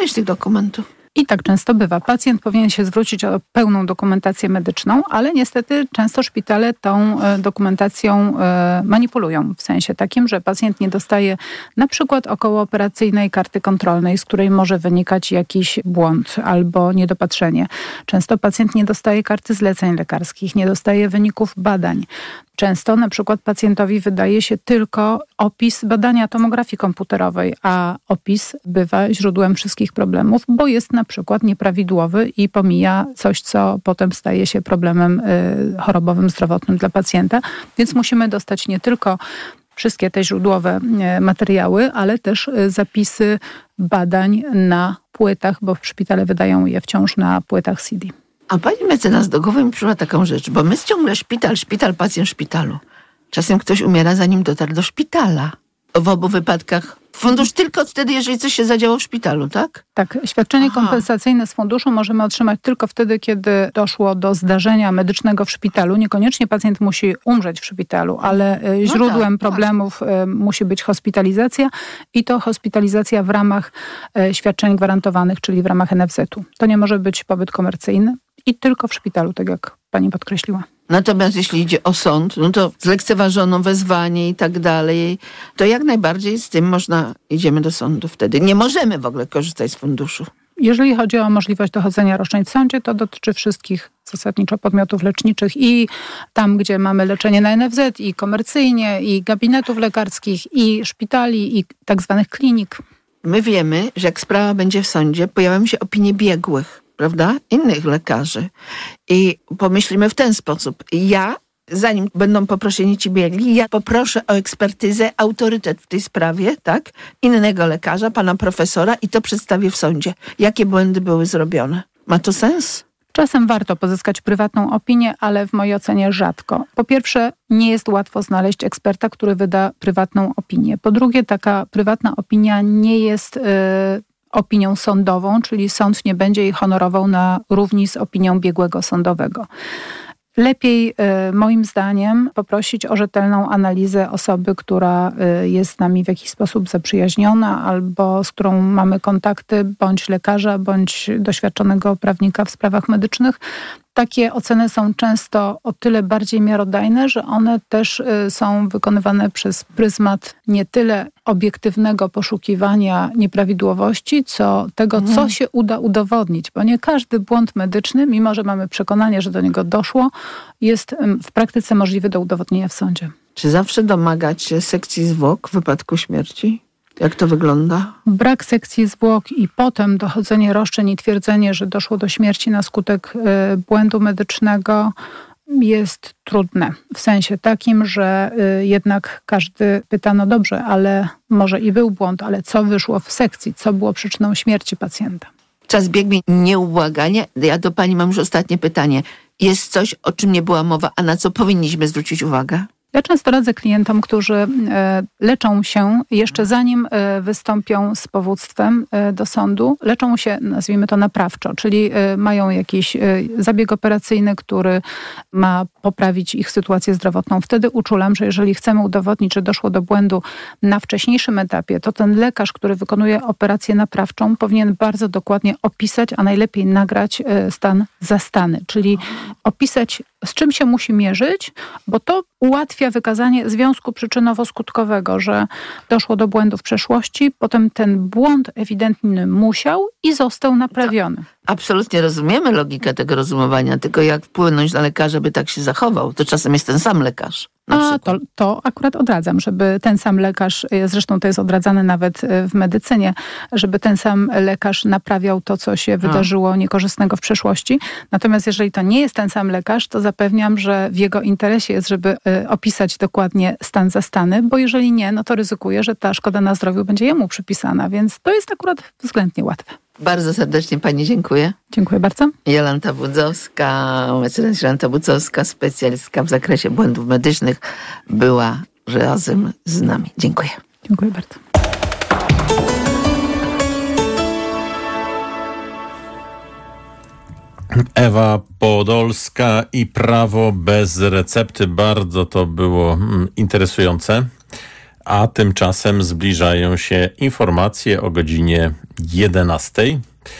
część tych dokumentów. I tak często bywa. Pacjent powinien się zwrócić o pełną dokumentację medyczną, ale niestety często szpitale tą dokumentacją manipulują. W sensie takim, że pacjent nie dostaje na przykład okołooperacyjnej karty kontrolnej, z której może wynikać jakiś błąd albo niedopatrzenie. Często pacjent nie dostaje karty zleceń lekarskich, nie dostaje wyników badań. Często na przykład pacjentowi wydaje się tylko opis badania tomografii komputerowej, a opis bywa źródłem wszystkich problemów, bo jest na przykład nieprawidłowy i pomija coś, co potem staje się problemem chorobowym, zdrowotnym dla pacjenta. Więc musimy dostać nie tylko wszystkie te źródłowe materiały, ale też zapisy badań na płytach, bo szpitale wydają je wciąż na płytach CD. A pani mecenas, do głowy mi przyszła taką rzecz, bo my ciągle szpital, pacjent w szpitalu. Czasem ktoś umiera, zanim dotarł do szpitala. W obu wypadkach fundusz tylko wtedy, jeżeli coś się zadziało w szpitalu, tak? Tak, świadczenie kompensacyjne z funduszu możemy otrzymać tylko wtedy, kiedy doszło do zdarzenia medycznego w szpitalu. Niekoniecznie pacjent musi umrzeć w szpitalu, ale źródłem problemów musi być hospitalizacja i to hospitalizacja w ramach świadczeń gwarantowanych, czyli w ramach NFZ-u. To nie może być pobyt komercyjny i tylko w szpitalu, tak jak pani podkreśliła. Natomiast jeśli idzie o sąd, no to zlekceważono wezwanie i tak dalej, to jak najbardziej z tym idziemy do sądu wtedy. Nie możemy w ogóle korzystać z funduszu. Jeżeli chodzi o możliwość dochodzenia roszczeń w sądzie, to dotyczy wszystkich zasadniczo podmiotów leczniczych i tam, gdzie mamy leczenie na NFZ, i komercyjnie, i gabinetów lekarskich, i szpitali, i tak zwanych klinik. My wiemy, że jak sprawa będzie w sądzie, pojawią się opinie biegłych, prawda? Innych lekarzy. I pomyślimy w ten sposób. Zanim będą poproszeni ci biegli, ja poproszę o ekspertyzę, autorytet w tej sprawie, tak? Innego lekarza, pana profesora i to przedstawię w sądzie. Jakie błędy były zrobione? Ma to sens? Czasem warto pozyskać prywatną opinię, ale w mojej ocenie rzadko. Po pierwsze, nie jest łatwo znaleźć eksperta, który wyda prywatną opinię. Po drugie, taka prywatna opinia nie jest opinią sądową, czyli sąd nie będzie jej honorował na równi z opinią biegłego sądowego. Lepiej, moim zdaniem, poprosić o rzetelną analizę osoby, która jest z nami w jakiś sposób zaprzyjaźniona albo z którą mamy kontakty, bądź lekarza, bądź doświadczonego prawnika w sprawach medycznych. Takie oceny są często o tyle bardziej miarodajne, że one też są wykonywane przez pryzmat nie tyle obiektywnego poszukiwania nieprawidłowości, co tego, co się uda udowodnić. Bo nie każdy błąd medyczny, mimo że mamy przekonanie, że do niego doszło, jest w praktyce możliwy do udowodnienia w sądzie. Czy zawsze domagać się sekcji zwłok w wypadku śmierci? Jak to wygląda? Brak sekcji zwłok i potem dochodzenie roszczeń i twierdzenie, że doszło do śmierci na skutek błędu medycznego jest trudne. W sensie takim, że jednak każdy pyta, no dobrze, ale może i był błąd, ale co wyszło w sekcji? Co było przyczyną śmierci pacjenta? Czas biegnie nieubłaganie. Ja do pani mam już ostatnie pytanie. Jest coś, o czym nie była mowa, a na co powinniśmy zwrócić uwagę? Ja często radzę klientom, którzy leczą się jeszcze zanim wystąpią z powództwem do sądu, leczą się, nazwijmy to naprawczo, czyli mają jakiś zabieg operacyjny, który ma poprawić ich sytuację zdrowotną. Wtedy uczulam, że jeżeli chcemy udowodnić, że doszło do błędu na wcześniejszym etapie, to ten lekarz, który wykonuje operację naprawczą, powinien bardzo dokładnie opisać, a najlepiej nagrać stan zastany, czyli opisać, z czym się musi mierzyć, bo to ułatwia wykazanie związku przyczynowo-skutkowego, że doszło do błędu w przeszłości, potem ten błąd ewidentny musiał i został naprawiony. Absolutnie rozumiemy logikę tego rozumowania, tylko jak wpłynąć na lekarza, by tak się zachował? To czasem jest ten sam lekarz. To akurat odradzam, żeby ten sam lekarz, zresztą to jest odradzane nawet w medycynie, żeby ten sam lekarz naprawiał to, co się wydarzyło niekorzystnego w przeszłości. Natomiast jeżeli to nie jest ten sam lekarz, to zapewniam, że w jego interesie jest, żeby opisać dokładnie stan zastany, bo jeżeli nie, no to ryzykuje, że ta szkoda na zdrowiu będzie jemu przypisana, więc to jest akurat względnie łatwe. Bardzo serdecznie pani dziękuję. Dziękuję bardzo. Jolanta Budzowska, mecenas Jolanta Budzowska, specjalistka w zakresie błędów medycznych, była razem z nami. Dziękuję. Dziękuję bardzo. Ewa Podolska i prawo bez recepty. Bardzo to było interesujące. A tymczasem zbliżają się informacje o godzinie 11.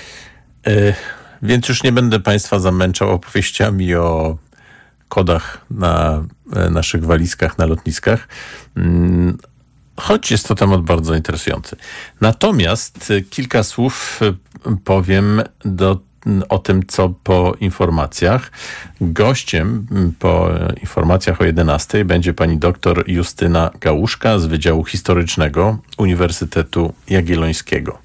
Więc już nie będę Państwa zamęczał opowieściami o kodach na naszych walizkach na lotniskach, choć jest to temat bardzo interesujący. Natomiast kilka słów powiem o tym, co po informacjach. Gościem po informacjach o 11 będzie pani doktor Justyna Gałuszka z Wydziału Historycznego Uniwersytetu Jagiellońskiego.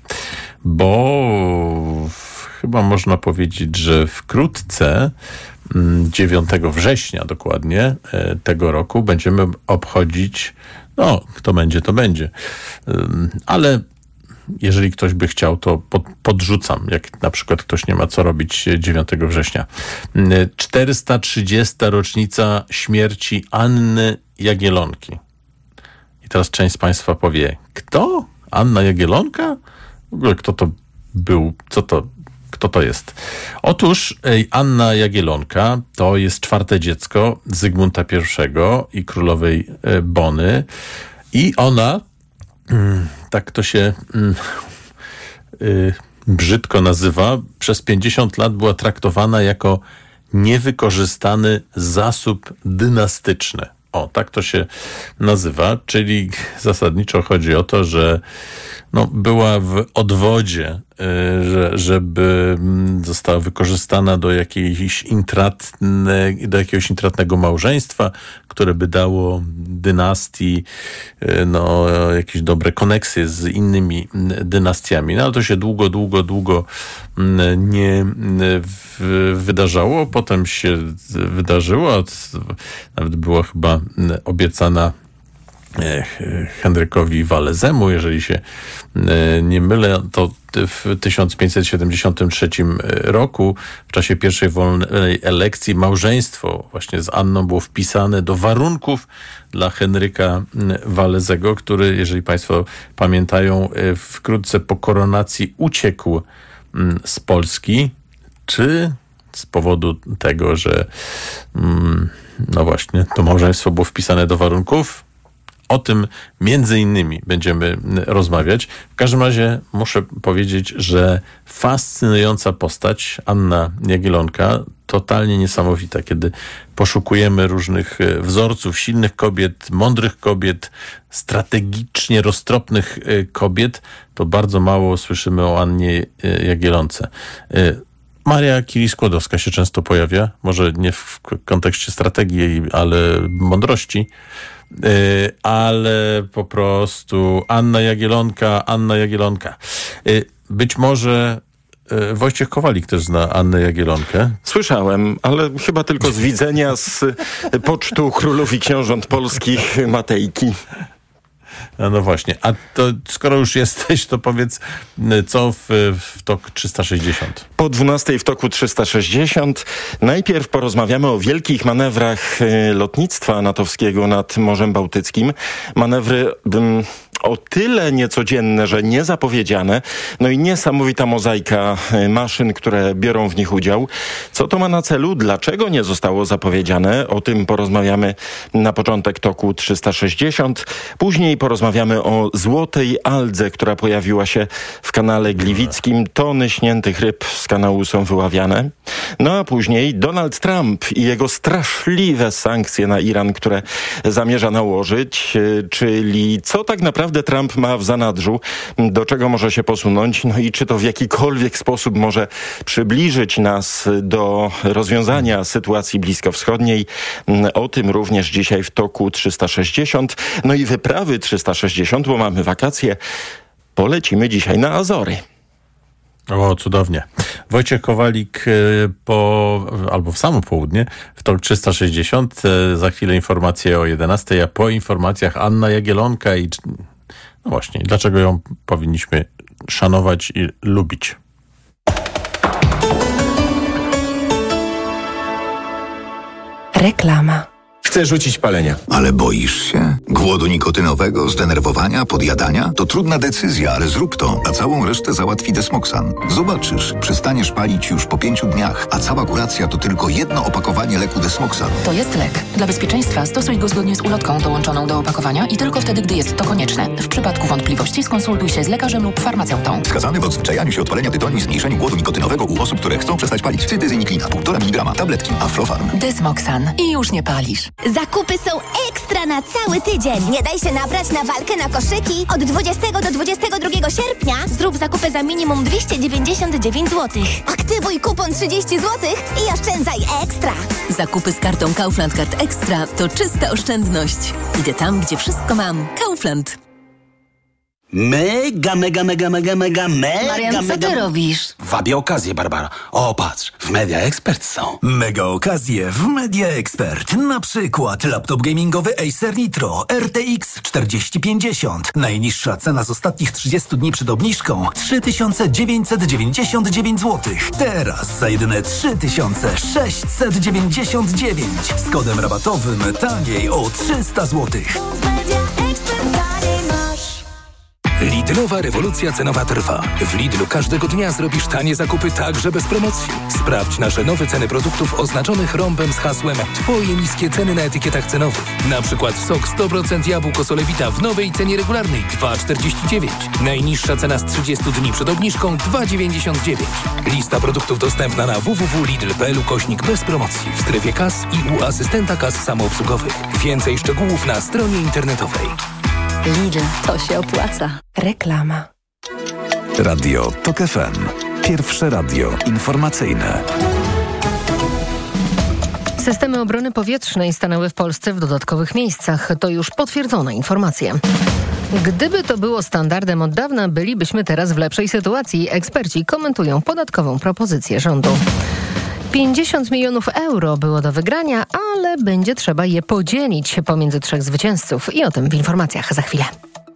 Bo chyba można powiedzieć, że wkrótce, 9 września dokładnie tego roku, będziemy obchodzić, kto będzie, to będzie. Ale jeżeli ktoś by chciał, to podrzucam, jak na przykład ktoś nie ma co robić 9 września. 430. rocznica śmierci Anny Jagiellonki. I teraz część z Państwa powie, kto? Anna Jagiellonka? W ogóle kto to był? Kto to jest? Otóż Anna Jagiellonka to jest 4. dziecko Zygmunta I i królowej Bony. I ona, tak to się brzydko nazywa, przez 50 lat była traktowana jako niewykorzystany zasób dynastyczny. Tak to się nazywa, czyli zasadniczo chodzi o to, że była w odwodzie, żeby została wykorzystana do jakiegoś intratnego małżeństwa, które by dało dynastii jakieś dobre koneksje z innymi dynastiami. Ale to się długo nie wydarzało. Potem się wydarzyło. Nawet była chyba obiecana Henrykowi Walezemu, jeżeli się nie mylę, to w 1573 roku, w czasie pierwszej wolnej elekcji, małżeństwo właśnie z Anną było wpisane do warunków dla Henryka Walezego, który, jeżeli Państwo pamiętają, wkrótce po koronacji uciekł z Polski, czy z powodu tego, że właśnie to małżeństwo było wpisane do warunków. O tym między innymi będziemy rozmawiać. W każdym razie muszę powiedzieć, że fascynująca postać Anna Jagiellonka, totalnie niesamowita. Kiedy poszukujemy różnych wzorców silnych kobiet, mądrych kobiet, strategicznie roztropnych kobiet, to bardzo mało słyszymy o Annie Jagiellonce. Maria Curie-Skłodowska się często pojawia, może nie w kontekście strategii, ale mądrości. Ale po prostu Anna Jagiellonka. Być może Wojciech Kowalik też zna Annę Jagiellonkę. Słyszałem, ale chyba tylko z widzenia z pocztu królów i książąt polskich Matejki. No właśnie, a to skoro już jesteś, to powiedz, co w TOK 360? Po 12 w TOK 360 najpierw porozmawiamy o wielkich manewrach lotnictwa natowskiego nad Morzem Bałtyckim. Manewry o tyle niecodzienne, że niezapowiedziane, i niesamowita mozaika maszyn, które biorą w nich udział. Co to ma na celu? Dlaczego nie zostało zapowiedziane? O tym porozmawiamy na początek TOK 360. Później porozmawiamy o złotej aldze, która pojawiła się w kanale Gliwickim. Tony śniętych ryb z kanału są wyławiane. A później Donald Trump i jego straszliwe sankcje na Iran, które zamierza nałożyć, czyli co tak naprawdę Trump ma w zanadrzu, do czego może się posunąć, i czy to w jakikolwiek sposób może przybliżyć nas do rozwiązania sytuacji bliskowschodniej. O tym również dzisiaj w TOK 360. I wyprawy 360, bo mamy wakacje. Polecimy dzisiaj na Azory. O, cudownie. Wojciech Kowalik albo w samo południe w TOK 360. Za chwilę informacje o 11, a po informacjach Anna Jagiellonka i właśnie, dlaczego ją powinniśmy szanować i lubić. Reklama. Chcesz Chcę rzucić palenia. Ale boisz się? Głodu nikotynowego, zdenerwowania, podjadania? To trudna decyzja, ale zrób to, a całą resztę załatwi Desmoxan. Zobaczysz, przestaniesz palić już po 5 dniach, a cała kuracja to tylko jedno opakowanie leku Desmoxan. To jest lek. Dla bezpieczeństwa stosuj go zgodnie z ulotką dołączoną do opakowania i tylko wtedy, gdy jest to konieczne. W przypadku wątpliwości skonsultuj się z lekarzem lub farmaceutą. Wskazany w odzwyczajaniu się od palenia tytoniu i zmniejszeniu głodu nikotynowego u osób, które chcą przestać palić. Cytyzyniklina, 1,5 mg, tabletki, Aflofarm. Desmoxan. I już nie palisz. Zakupy są ekstra na cały tydzień. Nie daj się nabrać na walkę na koszyki. Od 20 do 22 sierpnia zrób zakupy za minimum 299 zł. Aktywuj kupon 30 zł i oszczędzaj ekstra. Zakupy z kartą Kaufland Card Extra to czysta oszczędność. Idę tam, gdzie wszystko mam. Kaufland. Mega. Marian, co ty robisz? Wabię okazję, Barbara. O, patrz, w Media Expert są. Mega okazje w Media Expert. Na przykład laptop gamingowy Acer Nitro RTX 4050. Najniższa cena z ostatnich 30 dni przed obniżką 3999 zł. Teraz za jedyne 3699. Z kodem rabatowym taniej o 300 zł. Lidlowa rewolucja cenowa trwa. W Lidlu każdego dnia zrobisz tanie zakupy także bez promocji. Sprawdź nasze nowe ceny produktów oznaczonych rąbem z hasłem Twoje niskie ceny na etykietach cenowych. Na przykład sok 100% jabłko Solewita w nowej cenie regularnej 2,49. Najniższa cena z 30 dni przed obniżką 2,99. Lista produktów dostępna na www.lidl.pl bez promocji w strefie kas i u asystenta kas samoobsługowych. Więcej szczegółów na stronie internetowej. Lidl, to się opłaca. Reklama. Radio TOK FM. Pierwsze radio informacyjne. Systemy obrony powietrznej stanęły w Polsce w dodatkowych miejscach. To już potwierdzone informacje. Gdyby to było standardem od dawna, bylibyśmy teraz w lepszej sytuacji. Eksperci komentują podatkową propozycję rządu. 50 milionów euro było do wygrania, ale będzie trzeba je podzielić pomiędzy 3 zwycięzców. I o tym w informacjach za chwilę.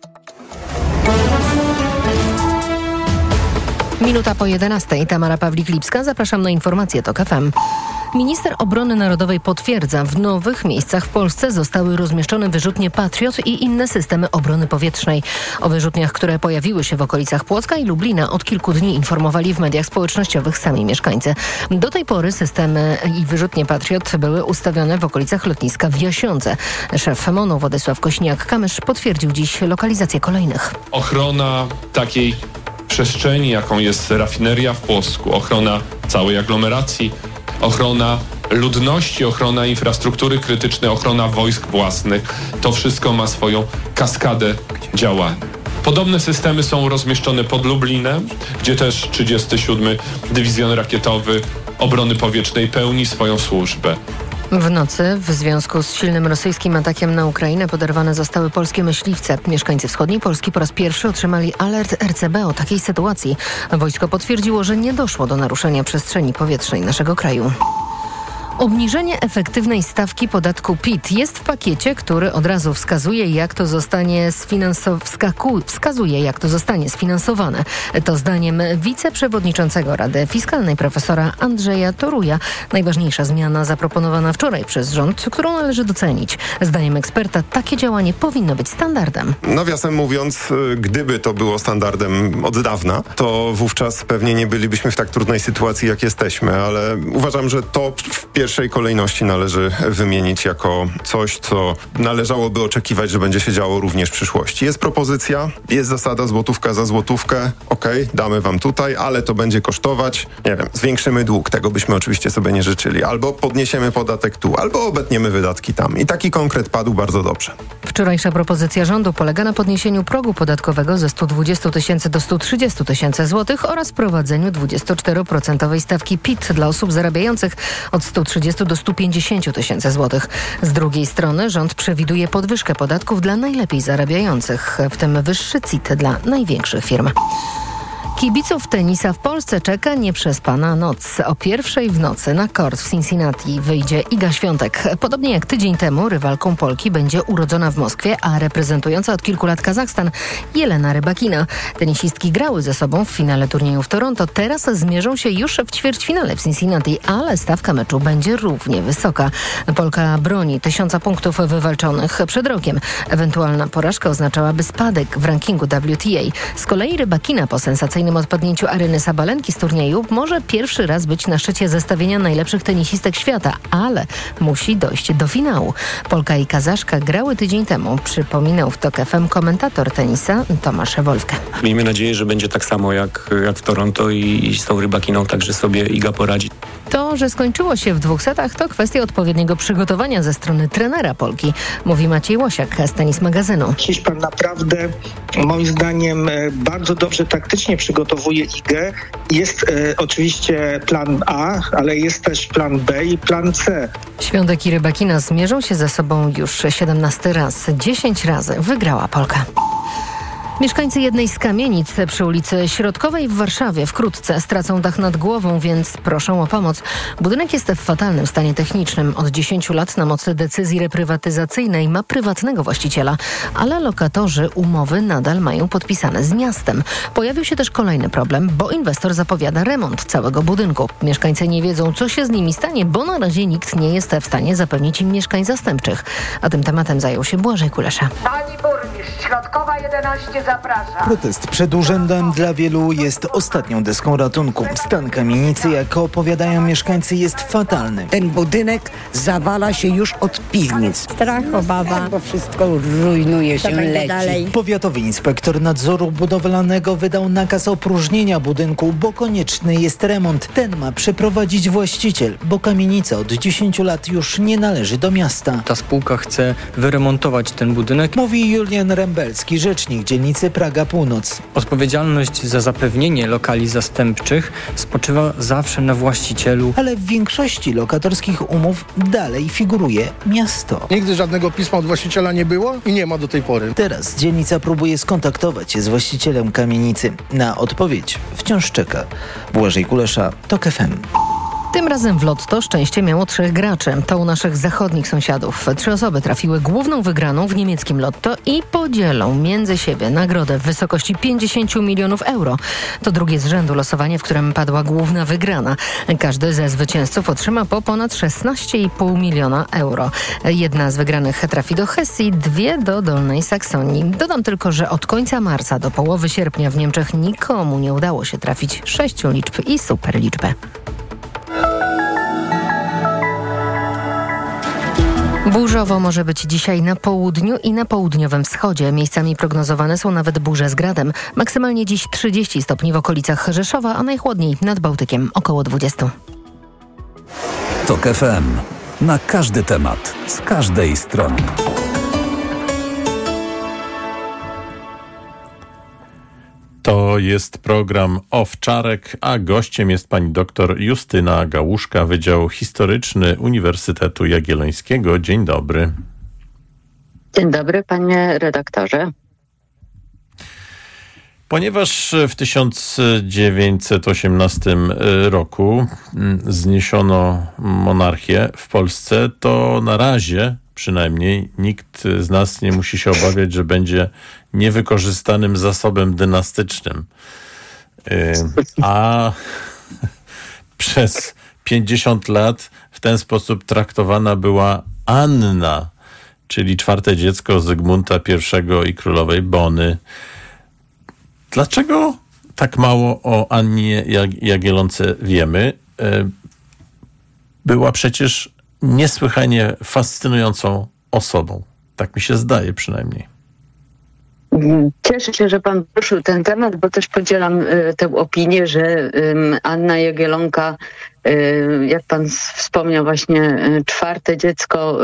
Minuta po 11. Tamara Pawlik-Lipska. Zapraszam na informacje TOK FM. Minister Obrony Narodowej potwierdza, w nowych miejscach w Polsce zostały rozmieszczone wyrzutnie Patriot i inne systemy obrony powietrznej. O wyrzutniach, które pojawiły się w okolicach Płocka i Lublina, od kilku dni informowali w mediach społecznościowych sami mieszkańcy. Do tej pory systemy i wyrzutnie Patriot były ustawione w okolicach lotniska w Jasionce. Szef MON-u Władysław Kośniak-Kamysz potwierdził dziś lokalizację kolejnych. Ochrona takiej przestrzeni, jaką jest rafineria w Płocku, ochrona całej aglomeracji, ochrona ludności, ochrona infrastruktury krytycznej, ochrona wojsk własnych. To wszystko ma swoją kaskadę działań. Podobne systemy są rozmieszczone pod Lublinem, gdzie też 37. Dywizjon Rakietowy Obrony Powietrznej pełni swoją służbę. W nocy w związku z silnym rosyjskim atakiem na Ukrainę poderwane zostały polskie myśliwce. Mieszkańcy wschodniej Polski po raz pierwszy otrzymali alert RCB o takiej sytuacji. Wojsko potwierdziło, że nie doszło do naruszenia przestrzeni powietrznej naszego kraju. Obniżenie efektywnej stawki podatku PIT jest w pakiecie, który od razu wskazuje, jak to zostanie sfinansowane. To zdaniem wiceprzewodniczącego Rady Fiskalnej profesora Andrzeja Toruja najważniejsza zmiana zaproponowana wczoraj przez rząd, którą należy docenić. Zdaniem eksperta takie działanie powinno być standardem. Nawiasem mówiąc, gdyby to było standardem od dawna, to wówczas pewnie nie bylibyśmy w tak trudnej sytuacji, jak jesteśmy, ale uważam, że to w pierwszej kolejności należy wymienić jako coś, co należałoby oczekiwać, że będzie się działo również w przyszłości. Jest propozycja, jest zasada złotówka za złotówkę, okej, damy wam tutaj, ale to będzie kosztować, nie wiem, zwiększymy dług, tego byśmy oczywiście sobie nie życzyli, albo podniesiemy podatek tu, albo obetniemy wydatki tam. I taki konkret padł bardzo dobrze. Wczorajsza propozycja rządu polega na podniesieniu progu podatkowego ze 120 tysięcy do 130 tysięcy złotych oraz wprowadzeniu 24% stawki PIT dla osób zarabiających od 130 do 150 tysięcy złotych. Z drugiej strony rząd przewiduje podwyżkę podatków dla najlepiej zarabiających, w tym wyższy CIT dla największych firm. Kibiców tenisa w Polsce czeka nieprzespana noc. O 1:00 w nocy na kort w Cincinnati wyjdzie Iga Świątek. Podobnie jak tydzień temu rywalką Polki będzie urodzona w Moskwie, a reprezentująca od kilku lat Kazachstan Jelena Rybakina. Tenisistki grały ze sobą w finale turnieju w Toronto. Teraz zmierzą się już w ćwierćfinale w Cincinnati, ale stawka meczu będzie równie wysoka. Polka broni 1000 punktów wywalczonych przed rokiem. Ewentualna porażka oznaczałaby spadek w rankingu WTA. Z kolei Rybakina po sensacyjnym odpadnięciu Aryny Sabalenki z turnieju może pierwszy raz być na szczycie zestawienia najlepszych tenisistek świata, ale musi dojść do finału. Polka i Kazaszka grały tydzień temu, przypominał w TOK FM komentator tenisa Tomasz Wolfke. Miejmy nadzieję, że będzie tak samo jak w Toronto i z tą Rybakiną także sobie Iga poradzi. To, że skończyło się w 2 setach, to kwestia odpowiedniego przygotowania ze strony trenera Polki, mówi Maciej Łosiak z Tenis Magazynu. Hiszpan naprawdę, moim zdaniem, bardzo dobrze taktycznie przygotowuje Igę. Jest oczywiście plan A, ale jest też plan B i plan C. Świątek i Rybakina zmierzą się ze sobą już 17 raz. 10 razy wygrała Polka. Mieszkańcy jednej z kamienic przy ulicy Środkowej w Warszawie wkrótce stracą dach nad głową, więc proszą o pomoc. Budynek jest w fatalnym stanie technicznym. Od 10 lat na mocy decyzji reprywatyzacyjnej ma prywatnego właściciela, ale lokatorzy umowy nadal mają podpisane z miastem. Pojawił się też kolejny problem, bo inwestor zapowiada remont całego budynku. Mieszkańcy nie wiedzą, co się z nimi stanie, bo na razie nikt nie jest w stanie zapewnić im mieszkań zastępczych. A tym tematem zajął się Błażej Kulesza. Pani burmistrz, Środkowa 11 zaprasza. Protest przed urzędem dla wielu jest ostatnią deską ratunku. Stan kamienicy, jak opowiadają mieszkańcy, jest fatalny. Ten budynek zawala się już od piwnic. Strach, obawa. Bo wszystko rujnuje się, leci. Dalej. Powiatowy inspektor nadzoru budowlanego wydał nakaz opróżnienia budynku, bo konieczny jest remont. Ten ma przeprowadzić właściciel, bo kamienica od 10 lat już nie należy do miasta. Ta spółka chce wyremontować ten budynek. Mówi Julian Rembelski, rzecznik dzielnicy Praga Północ. Odpowiedzialność za zapewnienie lokali zastępczych spoczywa zawsze na właścicielu. Ale w większości lokatorskich umów dalej figuruje miasto. Nigdy żadnego pisma od właściciela nie było i nie ma do tej pory. Teraz dzielnica próbuje skontaktować się z właścicielem kamienicy. Na odpowiedź wciąż czeka. Błażej Kulesza, TOK FM. Tym razem w Lotto szczęście miało 3 graczy. To u naszych zachodnich sąsiadów. 3 osoby trafiły główną wygraną w niemieckim Lotto i podzielą między siebie nagrodę w wysokości 50 milionów euro. To drugie z rzędu losowanie, w którym padła główna wygrana. Każdy ze zwycięzców otrzyma po ponad 16,5 miliona euro. Jedna z wygranych trafi do Hesji, 2 do Dolnej Saksonii. Dodam tylko, że od końca marca do połowy sierpnia w Niemczech nikomu nie udało się trafić 6 liczb i superliczbę. Burzowo może być dzisiaj na południu i na południowym wschodzie. Miejscami prognozowane są nawet burze z gradem. Maksymalnie dziś 30 stopni w okolicach Rzeszowa, a najchłodniej nad Bałtykiem około 20. TOK FM. Na każdy temat, z każdej strony. To jest program Owczarek, a gościem jest pani doktor Justyna Gałuszka, Wydział Historyczny Uniwersytetu Jagiellońskiego. Dzień dobry. Dzień dobry, panie redaktorze. Ponieważ w 1918 roku zniesiono monarchię w Polsce, to na razie przynajmniej nikt z nas nie musi się obawiać, że będzie niewykorzystanym zasobem dynastycznym. A przez 50 lat w ten sposób traktowana była Anna, czyli 4. dziecko Zygmunta I i królowej Bony. Dlaczego tak mało o Annie Jagiellonce wiemy? Była przecież niesłychanie fascynującą osobą. Tak mi się zdaje przynajmniej. Cieszę się, że pan poruszył ten temat, bo też podzielam tę opinię, że Anna Jagiellonka, jak pan wspomniał, właśnie 4. dziecko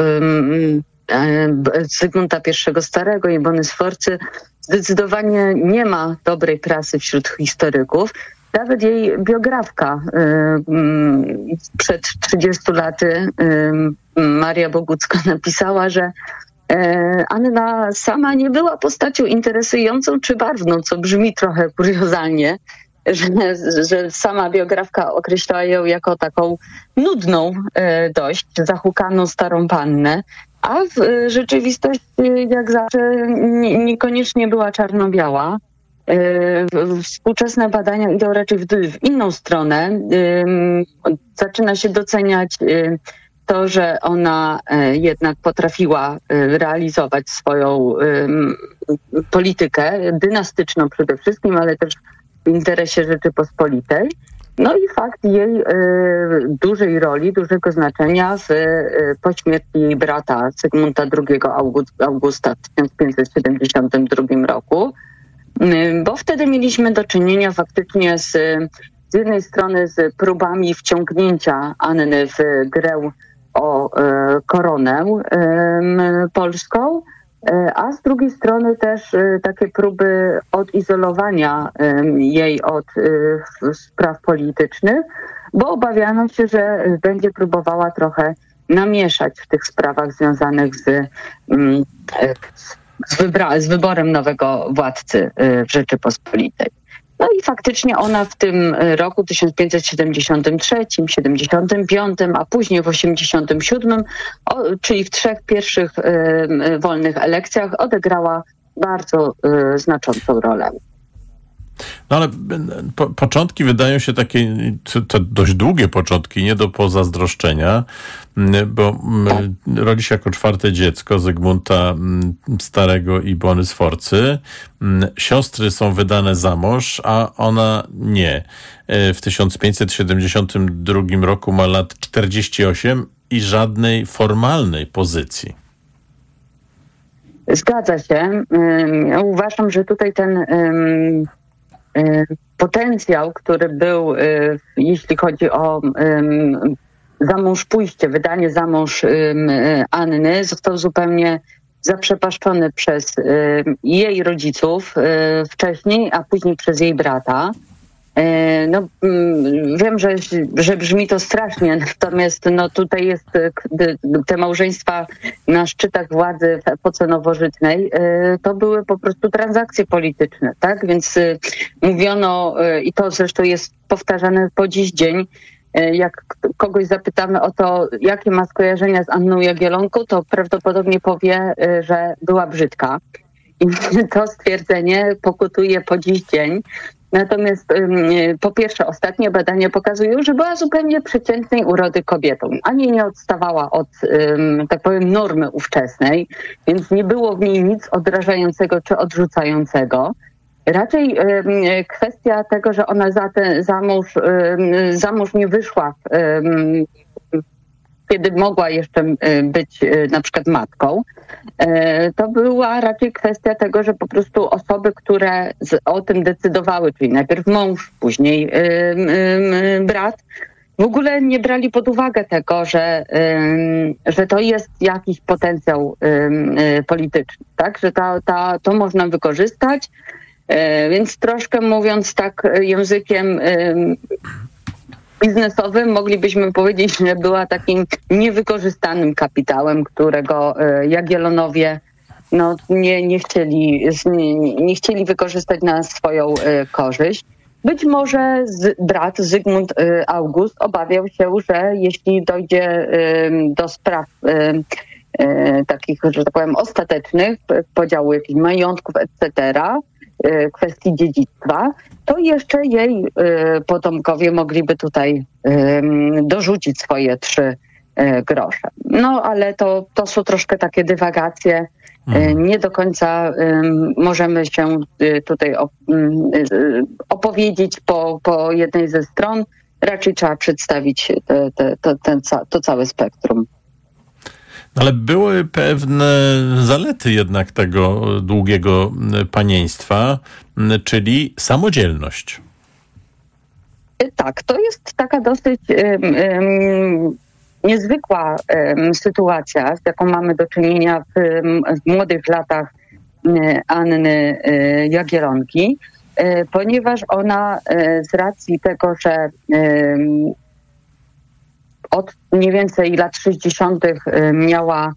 Zygmunta I Starego i Bony Sforcy, zdecydowanie nie ma dobrej prasy wśród historyków. Nawet jej biografka przed 30 laty, Maria Bogucka, napisała, że Anna sama nie była postacią interesującą czy barwną, co brzmi trochę kuriozalnie. że sama biografka określała ją jako taką nudną dość, zahukaną starą pannę, a w rzeczywistości jak zawsze niekoniecznie była czarno-biała. Współczesne badania idą raczej w inną stronę. Zaczyna się doceniać to, że ona jednak potrafiła realizować swoją politykę dynastyczną przede wszystkim, ale też w interesie Rzeczypospolitej. No i fakt jej dużej roli, dużego znaczenia po śmierci jej brata Zygmunta II Augusta w 1572 roku, bo wtedy mieliśmy do czynienia faktycznie z jednej strony z próbami wciągnięcia Anny w grę o koronę polską, a z drugiej strony też takie próby odizolowania jej od spraw politycznych, bo obawiano się, że będzie próbowała trochę namieszać w tych sprawach związanych z wyborem nowego władcy w Rzeczypospolitej. No i faktycznie ona w tym roku 1573, 75, a później w 87, czyli w 3 pierwszych wolnych elekcjach odegrała bardzo znaczącą rolę. No ale początki wydają się takie, to dość długie początki, nie do pozazdroszczenia, bo rodzi się jako 4. dziecko Zygmunta Starego i Bony Sforcy. Siostry są wydane za mąż, a ona nie. W 1572 roku ma lat 48 i żadnej formalnej pozycji. Zgadza się. Uważam, że tutaj ten potencjał, który był, jeśli chodzi o zamąż pójście, wydanie za mąż Anny, został zupełnie zaprzepaszczony przez jej rodziców wcześniej, a później przez jej brata. No, wiem, że brzmi to strasznie, natomiast no, tutaj jest te małżeństwa na szczytach władzy w epoce nowożytnej, to były po prostu transakcje polityczne, tak? Więc mówiono, i to zresztą jest powtarzane po dziś dzień, jak kogoś zapytamy o to, jakie ma skojarzenia z Anną Jagiellonką, to prawdopodobnie powie, że była brzydka. I to stwierdzenie pokutuje po dziś dzień. Natomiast po pierwsze, ostatnie badania pokazują, że była zupełnie przeciętnej urody kobietą. Ani nie odstawała od, tak powiem, normy ówczesnej, więc nie było w niej nic odrażającego czy odrzucającego. Raczej kwestia tego, że ona za mąż nie wyszła, kiedy mogła jeszcze być na przykład matką, to była raczej kwestia tego, że po prostu osoby, które o tym decydowały, czyli najpierw mąż, później brat, w ogóle nie brali pod uwagę tego, że to jest jakiś potencjał polityczny, tak? Że to można wykorzystać, więc troszkę mówiąc tak językiem biznesowym, moglibyśmy powiedzieć, że była takim niewykorzystanym kapitałem, którego Jagiellonowie no, nie chcieli wykorzystać na swoją korzyść. Być może brat Zygmunt August obawiał się, że jeśli dojdzie do spraw takich, że tak powiem, ostatecznych, podziału jakichś majątków, etc., kwestii dziedzictwa, to jeszcze jej potomkowie mogliby tutaj dorzucić swoje 3 grosze. No ale to są troszkę takie dywagacje. Nie do końca możemy się tutaj opowiedzieć po jednej ze stron. Raczej trzeba przedstawić to całe spektrum. Ale były pewne zalety jednak tego długiego panieństwa, czyli samodzielność. Tak, to jest taka dosyć niezwykła sytuacja, z jaką mamy do czynienia w młodych latach Anny Jagiellonki, ponieważ ona z racji tego, że od mniej więcej lat 60. miała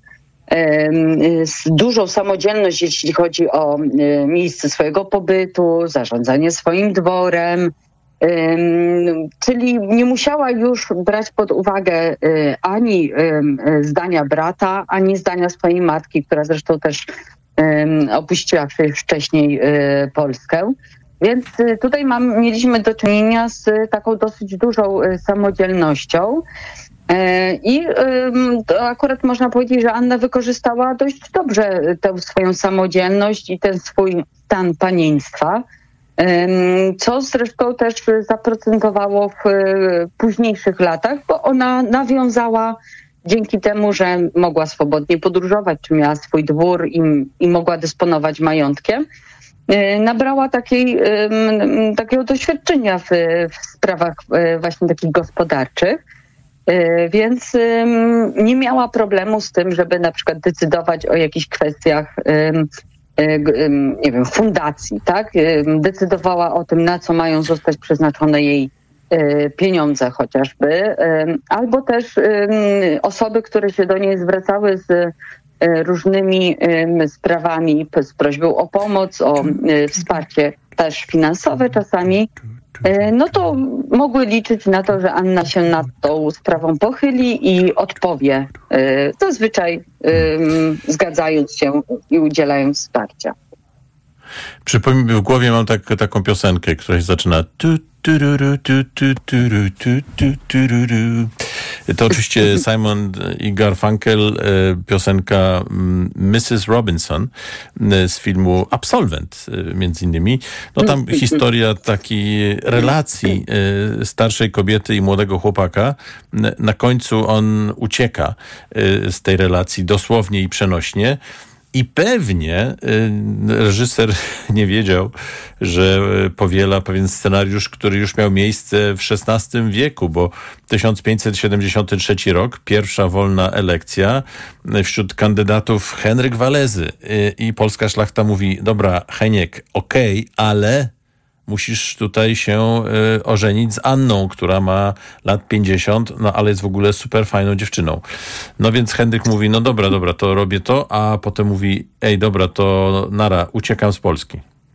dużą samodzielność, jeśli chodzi o miejsce swojego pobytu, zarządzanie swoim dworem, Czyli nie musiała już brać pod uwagę ani zdania brata, ani zdania swojej matki, która zresztą też opuściła wcześniej Polskę. Więc tutaj mieliśmy do czynienia z taką dosyć dużą samodzielnością. I to akurat można powiedzieć, że Anna wykorzystała dość dobrze tę swoją samodzielność i ten swój stan panieństwa, co zresztą też zaprocentowało w późniejszych latach, bo ona nawiązała dzięki temu, że mogła swobodnie podróżować, czy miała swój dwór i mogła dysponować majątkiem, nabrała takiego doświadczenia w sprawach właśnie takich gospodarczych. Więc nie miała problemu z tym, żeby na przykład decydować o jakichś kwestiach, nie wiem, fundacji, tak? Decydowała o tym, na co mają zostać przeznaczone jej pieniądze chociażby, albo też osoby, które się do niej zwracały z różnymi sprawami, z prośbą o pomoc, o wsparcie też finansowe czasami, no to mogły liczyć na to, że Anna się nad tą sprawą pochyli i odpowie, zazwyczaj zgadzając się i udzielając wsparcia. Przypomnij, w głowie mam taką piosenkę, która się zaczyna to oczywiście Simon i Garfunkel, piosenka Mrs. Robinson z filmu Absolvent między innymi. No tam historia takiej relacji starszej kobiety i młodego chłopaka. Na końcu on ucieka z tej relacji dosłownie i przenośnie. I pewnie reżyser nie wiedział, że powiela pewien scenariusz, który już miał miejsce w XVI wieku, bo 1573 rok, pierwsza wolna elekcja, wśród kandydatów Henryk Walezy i polska szlachta mówi, dobra, Heniek, okej, ale musisz tutaj się ożenić z Anną, która ma lat 50, no ale jest w ogóle super fajną dziewczyną. No więc Henryk mówi, no dobra, to robię to, a potem mówi, ej, dobra, to nara, uciekam z Polski.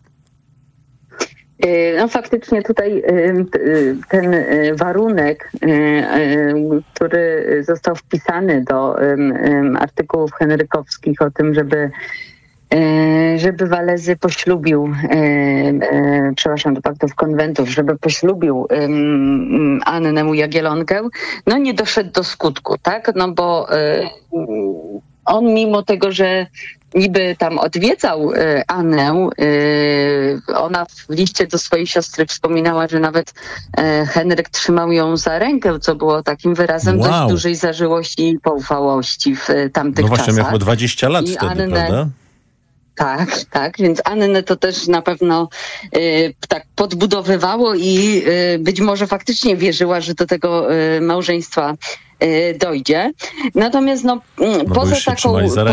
No faktycznie tutaj ten warunek, który został wpisany do artykułów henrykowskich o tym, żeby Walezy poślubił, przepraszam, do paktów konwentów, żeby poślubił Annę Jagiellonkę, no nie doszedł do skutku, tak? No bo on mimo tego, że niby tam odwiedzał Annę, ona w liście do swojej siostry wspominała, że nawet Henryk trzymał ją za rękę, co było takim wyrazem dość dużej zażyłości i poufałości w tamtych czasach. No właśnie, miał 20 lat wtedy, prawda? Tak, więc Annę to też na pewno tak podbudowywało i być może faktycznie wierzyła, że do tego małżeństwa dojdzie. Natomiast poza taką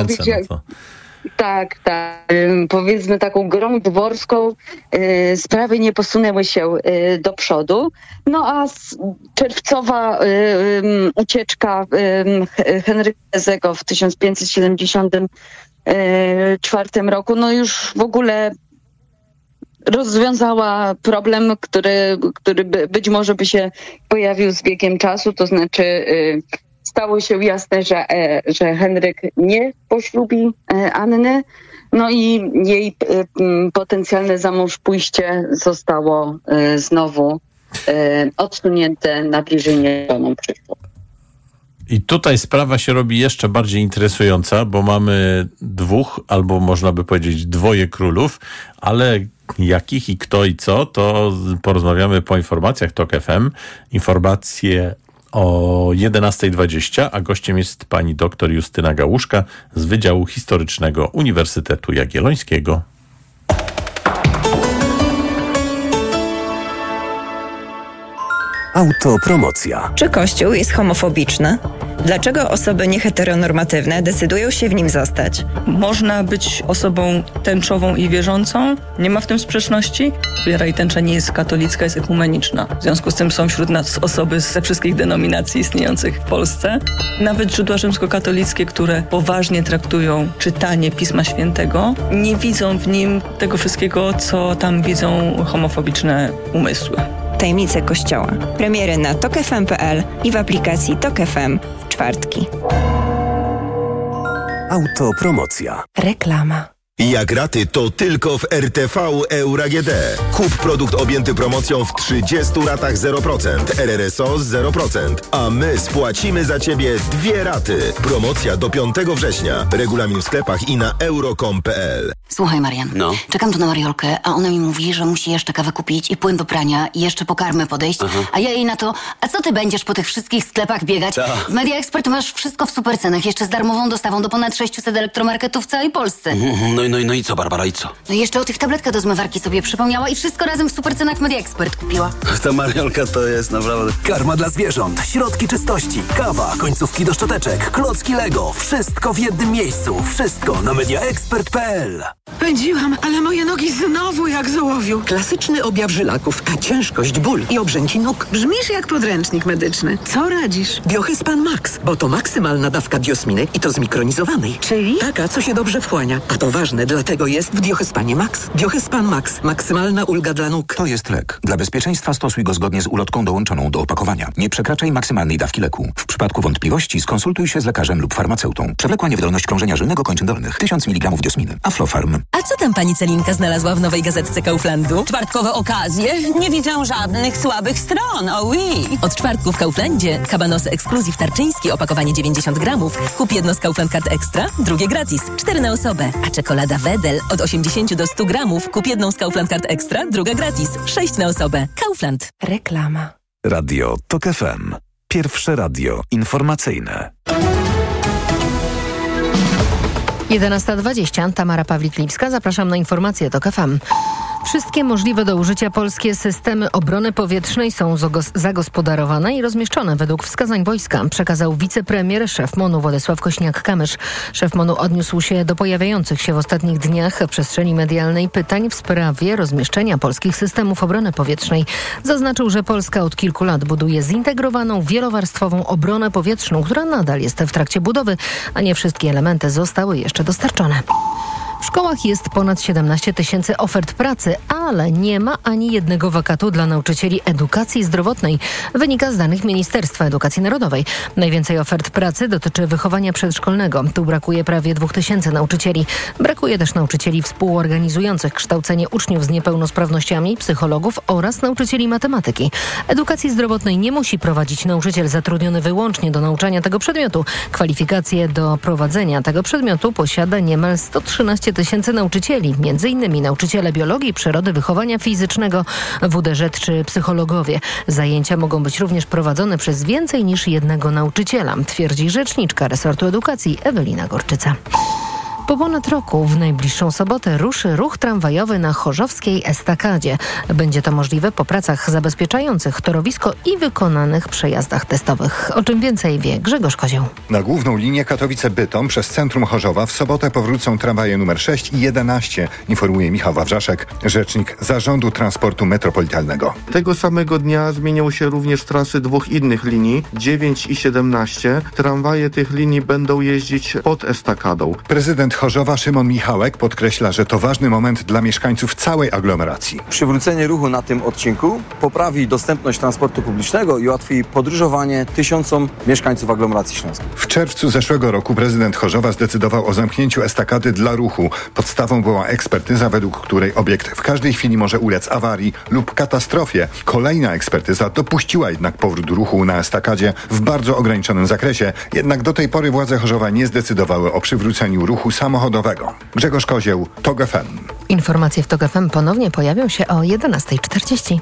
powiedzmy taką grą dworską sprawy nie posunęły się do przodu. No a czerwcowa ucieczka Henryka Walezego w 1574 roku, no już w ogóle rozwiązała problem, który być może by się pojawił z biegiem czasu, to znaczy stało się jasne, że Henryk nie poślubi Anny, no i jej potencjalne zamążpójście zostało znowu odsunięte na bliżej niewiadomą przyszłość. I tutaj sprawa się robi jeszcze bardziej interesująca, bo mamy dwóch, albo można by powiedzieć dwoje królów, ale jakich i kto i co, to porozmawiamy po informacjach TOK FM. Informacje o 11:20, a gościem jest pani doktor Justyna Gałuszka z Wydziału Historycznego Uniwersytetu Jagiellońskiego. Autopromocja. Czy Kościół jest homofobiczny? Dlaczego osoby nieheteronormatywne decydują się w nim zostać? Można być osobą tęczową i wierzącą. Nie ma w tym sprzeczności. Wiara i tęcza nie jest katolicka, jest ekumeniczna. W związku z tym są wśród nas osoby ze wszystkich denominacji istniejących w Polsce. Nawet źródła rzymskokatolickie, które poważnie traktują czytanie Pisma Świętego, nie widzą w nim tego wszystkiego, co tam widzą homofobiczne umysły. Tajemnice Kościoła. Premiery na tokefm.pl i w aplikacji Tok FM w czwartki. Autopromocja. Reklama. Jak raty, to tylko w RTV Euro AGD. Kup produkt objęty promocją w 30 ratach 0%, RRSO 0%, a my spłacimy za Ciebie 2 raty. Promocja do 5 września. Regulamin w sklepach i na euro.com.pl. Słuchaj, Marian, czekam tu na Mariolkę, a ona mi mówi, że musi jeszcze kawę kupić i płyn do prania i jeszcze po karmę podejść, a ja jej na to, a co ty będziesz po tych wszystkich sklepach biegać? W Media Expert masz wszystko w supercenach, jeszcze z darmową dostawą do ponad 600 elektromarketów w całej Polsce. No i co, Barbara, i co? No i jeszcze o tych tabletkach do zmywarki sobie przypomniała i wszystko razem w supercenach Media Expert kupiła. Ta Mariolka to jest naprawdę... Karma dla zwierząt, środki czystości, kawa, końcówki do szczoteczek, klocki Lego. Wszystko w jednym miejscu. Wszystko na mediaexpert.pl. Pędziłam, ale moje nogi znowu jak z ołowiu. Klasyczny objaw żylaków, a ciężkość, ból i obrzęki nóg. Brzmisz jak podręcznik medyczny. Co radzisz? Biohyspan Max, bo to maksymalna dawka diosminy i to zmikronizowanej. Czyli? Taka, co się dobrze wchłania. A to ważne, dlatego jest w Biohyspanie Max. Biohyspan Max. Maksymalna ulga dla nóg. To jest lek. Dla bezpieczeństwa stosuj go zgodnie z ulotką dołączoną do opakowania. Nie przekraczaj maksymalnej dawki leku. W przypadku wątpliwości skonsultuj się z lekarzem lub farmaceutą. Przewlekła niewydolność krążenia żylnego kończyn dolnych. 1000 mg diosminy. Aflofarm. A co tam pani Celinka znalazła w nowej gazetce Kauflandu? Czwartkowe okazje? Nie widzę żadnych słabych stron, oui. Od czwartku w Kauflandzie kabanosy ekskluzyw tarczyński, opakowanie 90 gramów. Kup jedno z Kaufland Card Extra, drugie gratis. 4 na osobę. A czekolada Wedel od 80 do 100 gramów. Kup jedną z Kaufland Card Extra, druga gratis. 6 na osobę. Kaufland. Reklama. Radio Tok FM. Pierwsze radio informacyjne. 11:20. Tamara Pawlik-Lipska. Zapraszam na informacje Tok FM. Wszystkie możliwe do użycia polskie systemy obrony powietrznej są zagospodarowane i rozmieszczone według wskazań wojska, przekazał wicepremier, szef MON-u Władysław Kośniak-Kamysz. Szef MON-u odniósł się do pojawiających się w ostatnich dniach w przestrzeni medialnej pytań w sprawie rozmieszczenia polskich systemów obrony powietrznej. Zaznaczył, że Polska od kilku lat buduje zintegrowaną, wielowarstwową obronę powietrzną, która nadal jest w trakcie budowy, a nie wszystkie elementy zostały jeszcze dostarczone. W szkołach jest ponad 17 000 ofert pracy, ale nie ma ani jednego wakatu dla nauczycieli edukacji zdrowotnej, wynika z danych Ministerstwa Edukacji Narodowej. Najwięcej ofert pracy dotyczy wychowania przedszkolnego. Tu brakuje prawie 2000 nauczycieli. Brakuje też nauczycieli współorganizujących kształcenie uczniów z niepełnosprawnościami, psychologów oraz nauczycieli matematyki. Edukacji zdrowotnej nie musi prowadzić nauczyciel zatrudniony wyłącznie do nauczania tego przedmiotu. Kwalifikacje do prowadzenia tego przedmiotu posiada niemal 113 000 nauczycieli, m.in. nauczyciele biologii, przyrody, wychowania fizycznego, WDŻ czy psychologowie. Zajęcia mogą być również prowadzone przez więcej niż jednego nauczyciela, twierdzi rzeczniczka resortu edukacji Ewelina Gorczyca. Po ponad roku w najbliższą sobotę ruszy ruch tramwajowy na chorzowskiej estakadzie. Będzie to możliwe po pracach zabezpieczających torowisko i wykonanych przejazdach testowych. O czym więcej wie Grzegorz Kozioł. Na główną linię Katowice-Bytom przez centrum Chorzowa w sobotę powrócą tramwaje numer 6 i 11, informuje Michał Wawrzaszek, rzecznik Zarządu Transportu Metropolitalnego. Tego samego dnia zmienią się również trasy dwóch innych linii, 9 i 17. Tramwaje tych linii będą jeździć pod estakadą. Prezydent Chorzowa Szymon Michałek podkreśla, że to ważny moment dla mieszkańców całej aglomeracji. Przywrócenie ruchu na tym odcinku poprawi dostępność transportu publicznego i ułatwi podróżowanie tysiącom mieszkańców aglomeracji śląskiej. W czerwcu zeszłego roku prezydent Chorzowa zdecydował o zamknięciu estakady dla ruchu. Podstawą była ekspertyza, według której obiekt w każdej chwili może ulec awarii lub katastrofie. Kolejna ekspertyza dopuściła jednak powrót ruchu na estakadzie w bardzo ograniczonym zakresie. Jednak do tej pory władze Chorzowa nie zdecydowały o przywróceniu ruchu samochodowego. Grzegorz Kozieł, Tok FM. Informacje w Tok FM ponownie pojawią się o 11:40.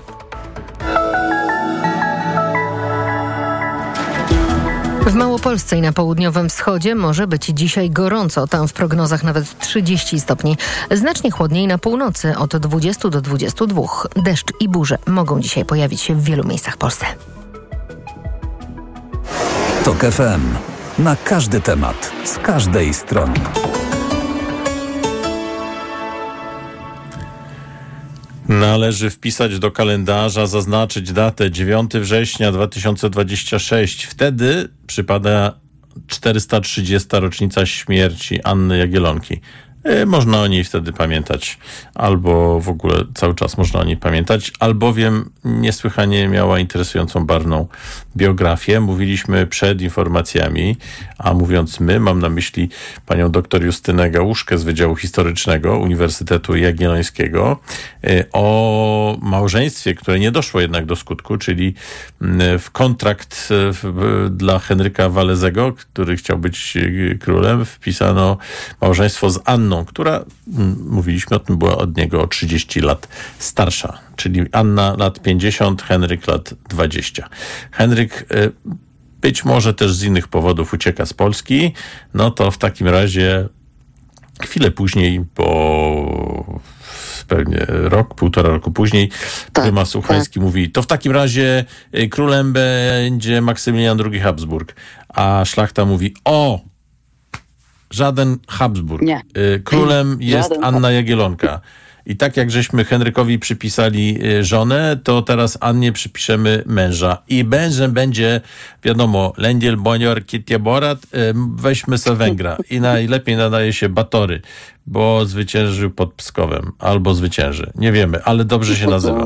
W Małopolsce i na południowym wschodzie może być dzisiaj gorąco. Tam w prognozach nawet 30 stopni. Znacznie chłodniej na północy od 20 do 22. Deszcz i burze mogą dzisiaj pojawić się w wielu miejscach w Polsce. Tok FM. Na każdy temat, z każdej strony. Należy wpisać do kalendarza, zaznaczyć datę 9 września 2026. Wtedy przypada 430. rocznica śmierci Anny Jagiellonki. Można o niej wtedy pamiętać, albo w ogóle cały czas można o niej pamiętać, albowiem niesłychanie miała interesującą, barwną biografię. Mówiliśmy przed informacjami, a mówiąc my, mam na myśli panią doktor Justynę Gałuszkę z Wydziału Historycznego Uniwersytetu Jagiellońskiego, o małżeństwie, które nie doszło jednak do skutku, czyli w kontrakt dla Henryka Walezego, który chciał być królem, wpisano małżeństwo z Anną, która, mówiliśmy o tym, była od niego o 30 lat starsza. Czyli Anna lat 50, Henryk lat 20. Henryk być może też z innych powodów ucieka z Polski, no to w takim razie chwilę później, po pewnie rok, półtora roku później, prymas Uchański mówi, to w takim razie królem będzie Maksymilian II Habsburg. A szlachta mówi, żaden Habsburg. Nie. Królem jest Anna Jagiellonka. I tak jak żeśmy Henrykowi przypisali żonę, to teraz Annie przypiszemy męża. I mężem będzie, wiadomo, Lędziel, Bonior, Kitieborat, weźmy se Węgra. I najlepiej nadaje się Batory, bo zwyciężył pod Pskowem. Albo zwycięży. Nie wiemy, ale dobrze się nazywa.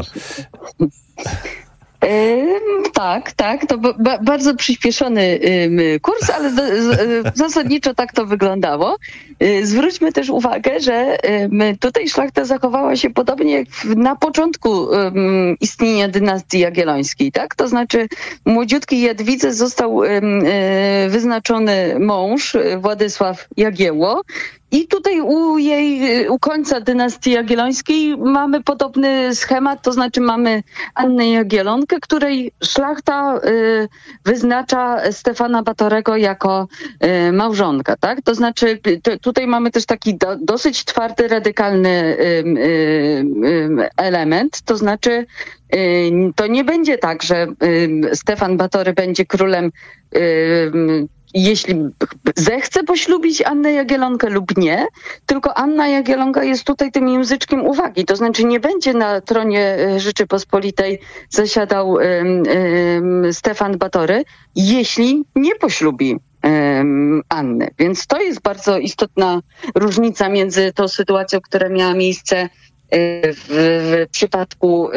Tak, to bardzo przyspieszony kurs, ale zasadniczo tak to wyglądało. Zwróćmy też uwagę, że tutaj szlachta zachowała się podobnie jak na początku istnienia dynastii jagiellońskiej, tak? To znaczy młodziutkiej Jadwidze został wyznaczony mąż Władysław Jagiełło. I tutaj u końca dynastii jagiellońskiej mamy podobny schemat, to znaczy mamy Annę Jagiellonkę, której szlachta wyznacza Stefana Batorego jako małżonka, tak? To znaczy tutaj mamy też taki dosyć twardy, radykalny element, to znaczy to nie będzie tak, że Stefan Batory będzie królem jeśli zechce poślubić Annę Jagiellonkę lub nie, tylko Anna Jagiellonka jest tutaj tym języczkiem uwagi. To znaczy nie będzie na tronie Rzeczypospolitej zasiadał Stefan Batory, jeśli nie poślubi Anny. Więc to jest bardzo istotna różnica między tą sytuacją, która miała miejsce w przypadku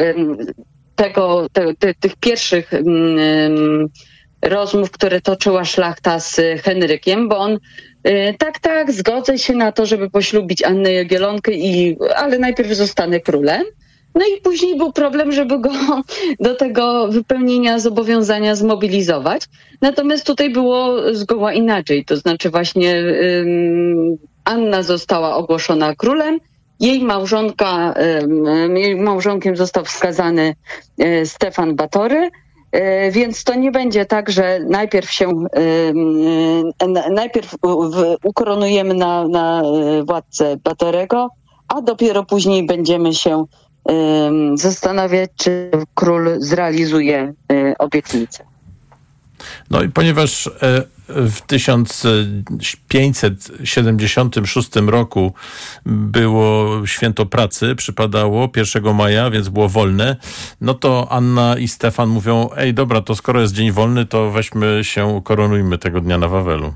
tych pierwszych rozmów, które toczyła szlachta z Henrykiem, bo on tak, zgodzę się na to, żeby poślubić Annę Jagiellonkę, ale najpierw zostanę królem. No i później był problem, żeby go do tego wypełnienia zobowiązania zmobilizować. Natomiast tutaj było zgoła inaczej. To znaczy właśnie Anna została ogłoszona królem, jej małżonkiem został wskazany Stefan Batory. Więc to nie będzie tak, że najpierw ukoronujemy na władcę Batorego, a dopiero później będziemy się zastanawiać, czy król zrealizuje obietnicę. No i ponieważ w 1576 roku było święto pracy, przypadało 1 maja, więc było wolne, no to Anna i Stefan mówią, dobra, to skoro jest dzień wolny, to weźmy się, koronujmy tego dnia na Wawelu.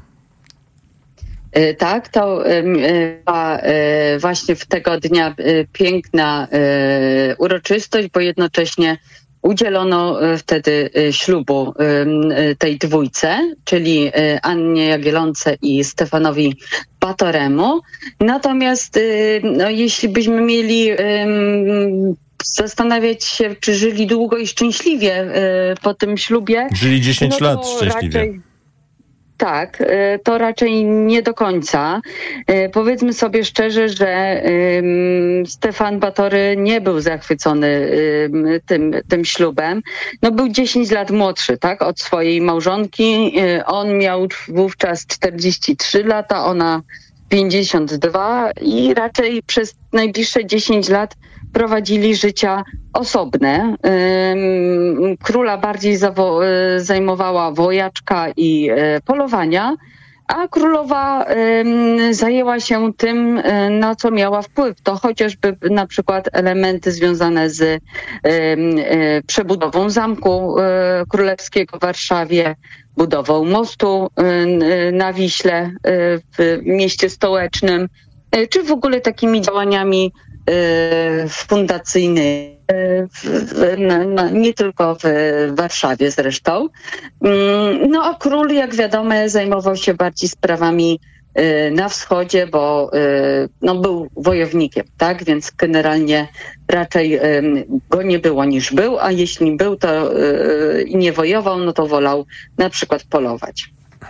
Tak, to była właśnie w tego dnia piękna uroczystość, bo jednocześnie udzielono wtedy ślubu tej dwójce, czyli Annie Jagiellonce i Stefanowi Batoremu. Natomiast jeśli byśmy mieli zastanawiać się, czy żyli długo i szczęśliwie po tym ślubie. Żyli 10 lat szczęśliwie. Tak, to raczej nie do końca. Powiedzmy sobie szczerze, że Stefan Batory nie był zachwycony tym ślubem. No był 10 lat młodszy, tak, od swojej małżonki. On miał wówczas 43 lata, ona 52 i raczej przez najbliższe 10 lat prowadzili życia osobne. Króla bardziej zajmowała wojaczka i polowania, a królowa zajęła się tym, na co miała wpływ. To chociażby na przykład elementy związane z przebudową Zamku Królewskiego w Warszawie, budową mostu na Wiśle w mieście stołecznym, czy w ogóle takimi działaniami fundacyjnymi, nie tylko w Warszawie zresztą. No a król, jak wiadomo, zajmował się bardziej sprawami na wschodzie, bo był wojownikiem, tak? Więc generalnie raczej go nie było niż był, a jeśli był, to i nie wojował, no to wolał na przykład polować.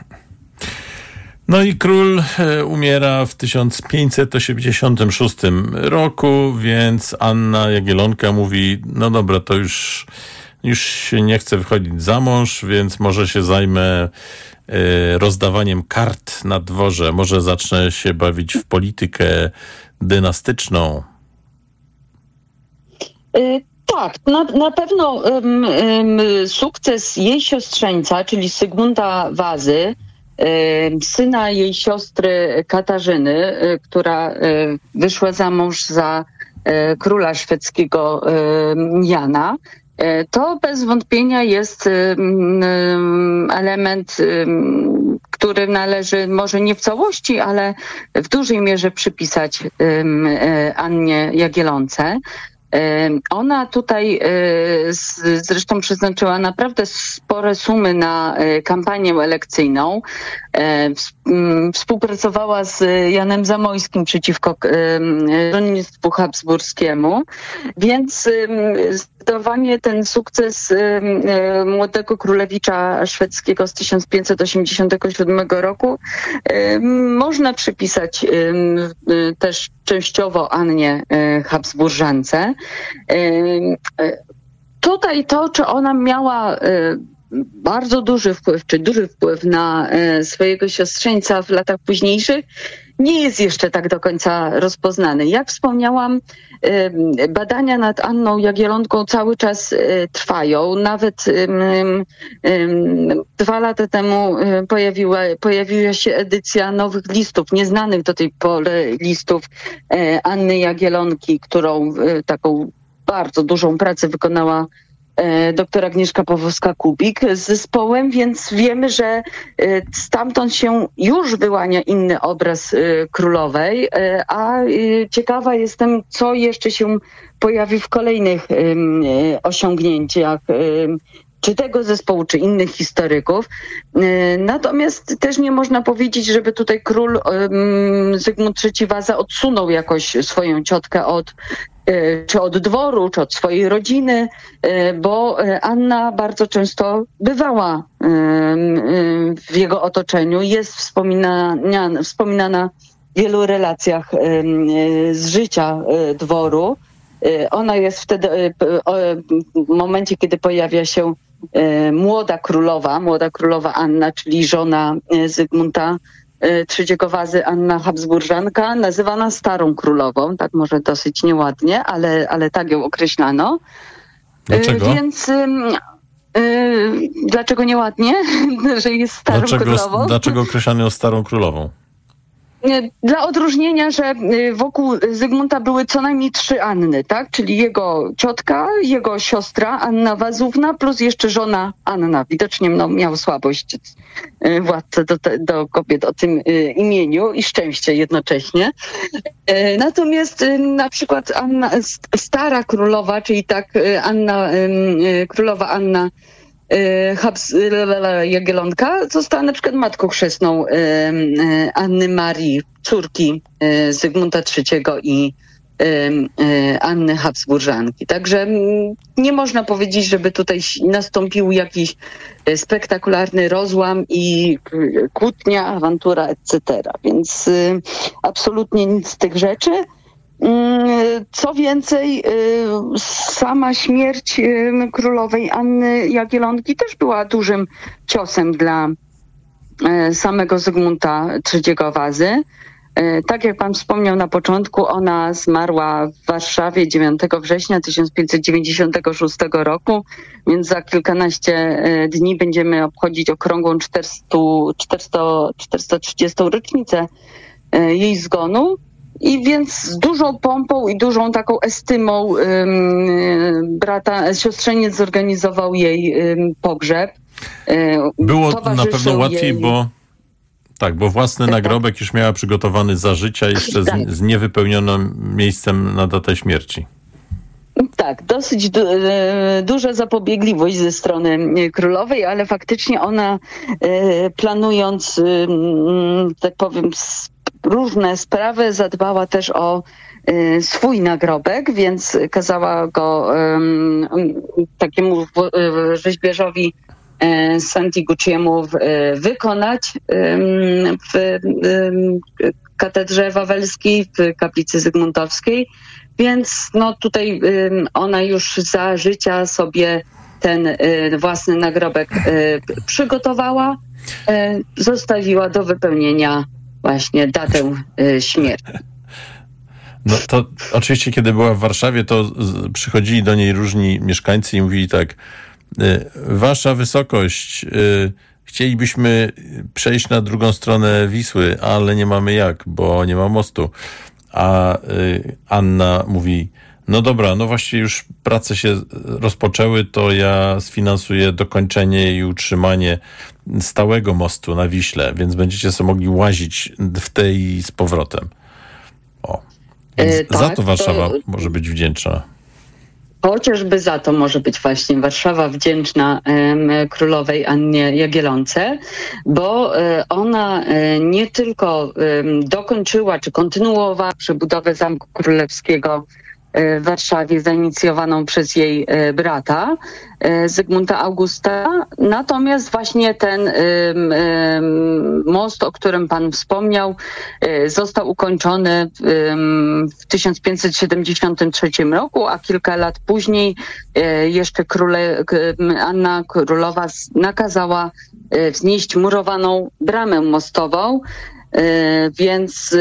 No i król umiera w 1586 roku, więc Anna Jagiellonka mówi, no dobra, to już się nie chcę wychodzić za mąż, więc może się zajmę rozdawaniem kart na dworze, może zacznę się bawić w politykę dynastyczną. Tak, na pewno sukces jej siostrzeńca, czyli Zygmunta Wazy, syna jej siostry Katarzyny, która wyszła za mąż za króla szwedzkiego Jana, to bez wątpienia jest element, który należy może nie w całości, ale w dużej mierze przypisać Annie Jagiellonce. Ona tutaj zresztą przeznaczyła naprawdę spore sumy na kampanię elekcyjną. Współpracowała z Janem Zamoyskim przeciwko stronnictwu habsburskiemu, więc zdecydowanie ten sukces młodego królewicza szwedzkiego z 1587 roku można przypisać też częściowo Annie Habsburżance. Tutaj to, czy ona miała bardzo duży wpływ, czy duży wpływ na swojego siostrzeńca w latach późniejszych, nie jest jeszcze tak do końca rozpoznany. Jak wspomniałam, badania nad Anną Jagiellonką cały czas trwają. Nawet 2 lata temu pojawiła się edycja nowych listów, nieznanych do tej pory listów Anny Jagiellonki, którą taką bardzo dużą pracę wykonała doktor Agnieszka Pawłowska-Kubik z zespołem, więc wiemy, że stamtąd się już wyłania inny obraz królowej, a ciekawa jestem, co jeszcze się pojawi w kolejnych osiągnięciach czy tego zespołu, czy innych historyków. Natomiast też nie można powiedzieć, żeby tutaj król Zygmunt III Waza odsunął jakoś swoją ciotkę czy od dworu, czy od swojej rodziny, bo Anna bardzo często bywała w jego otoczeniu, jest wspominana w wielu relacjach z życia dworu. Ona jest wtedy, w momencie, kiedy pojawia się młoda królowa Anna, czyli żona Zygmunta III Wazy, Anna Habsburżanka, nazywana Starą Królową, tak może dosyć nieładnie, ale tak ją określano. Dlaczego? Więc dlaczego nieładnie, że jest Starą Królową? Dlaczego określano ją Starą Królową? Dla odróżnienia, że wokół Zygmunta były co najmniej 3 Anny, tak? Czyli jego ciotka, jego siostra Anna Wazówna, plus jeszcze żona Anna. Widocznie miał słabość władca do kobiet o tym imieniu i szczęście jednocześnie. Natomiast na przykład Stara Królowa, czyli tak królowa Anna Jagiellonka została na przykład matką chrzestną Anny Marii, córki Zygmunta III i Anny Habsburżanki. Także nie można powiedzieć, żeby tutaj nastąpił jakiś spektakularny rozłam i kłótnia, awantura, etc. Więc absolutnie nic z tych rzeczy. Co więcej, sama śmierć królowej Anny Jagiellonki też była dużym ciosem dla samego Zygmunta III Wazy. Tak jak pan wspomniał na początku, ona zmarła w Warszawie 9 września 1596 roku, więc za kilkanaście dni będziemy obchodzić okrągłą 430. rocznicę jej zgonu. I więc z dużą pompą i dużą taką estymą siostrzeniec zorganizował jej pogrzeb. Było na pewno łatwiej, bo Tak, bo własny nagrobek już miała przygotowany za życia, jeszcze z niewypełnionym miejscem na datę śmierci. Tak, dosyć duża zapobiegliwość ze strony królowej, ale faktycznie ona planując, tak powiem, różne sprawy, zadbała też o swój nagrobek, więc kazała go takiemu rzeźbiarzowi Santi Gucciemu wykonać w katedrze wawelskiej, w kaplicy zygmuntowskiej. Więc no tutaj ona już za życia sobie ten własny nagrobek przygotowała, zostawiła do wypełnienia właśnie datę śmierci. No to oczywiście, kiedy była w Warszawie, to przychodzili do niej różni mieszkańcy i mówili tak: Wasza wysokość, chcielibyśmy przejść na drugą stronę Wisły, ale nie mamy jak, bo nie ma mostu. A Anna mówi: no dobra, no właściwie już prace się rozpoczęły, to ja sfinansuję dokończenie i utrzymanie stałego mostu na Wiśle, więc będziecie sobie mogli łazić w tej z powrotem. Za to Warszawa może być wdzięczna. Chociażby za to może być właśnie Warszawa wdzięczna królowej Annie Jagiellonce, bo ona nie tylko dokończyła czy kontynuowała przebudowę Zamku Królewskiego w Warszawie zainicjowaną przez jej brata Zygmunta Augusta. Natomiast właśnie ten most, o którym pan wspomniał, został ukończony w 1573 roku, a kilka lat później jeszcze Anna Królowa nakazała wznieść murowaną bramę mostową, więc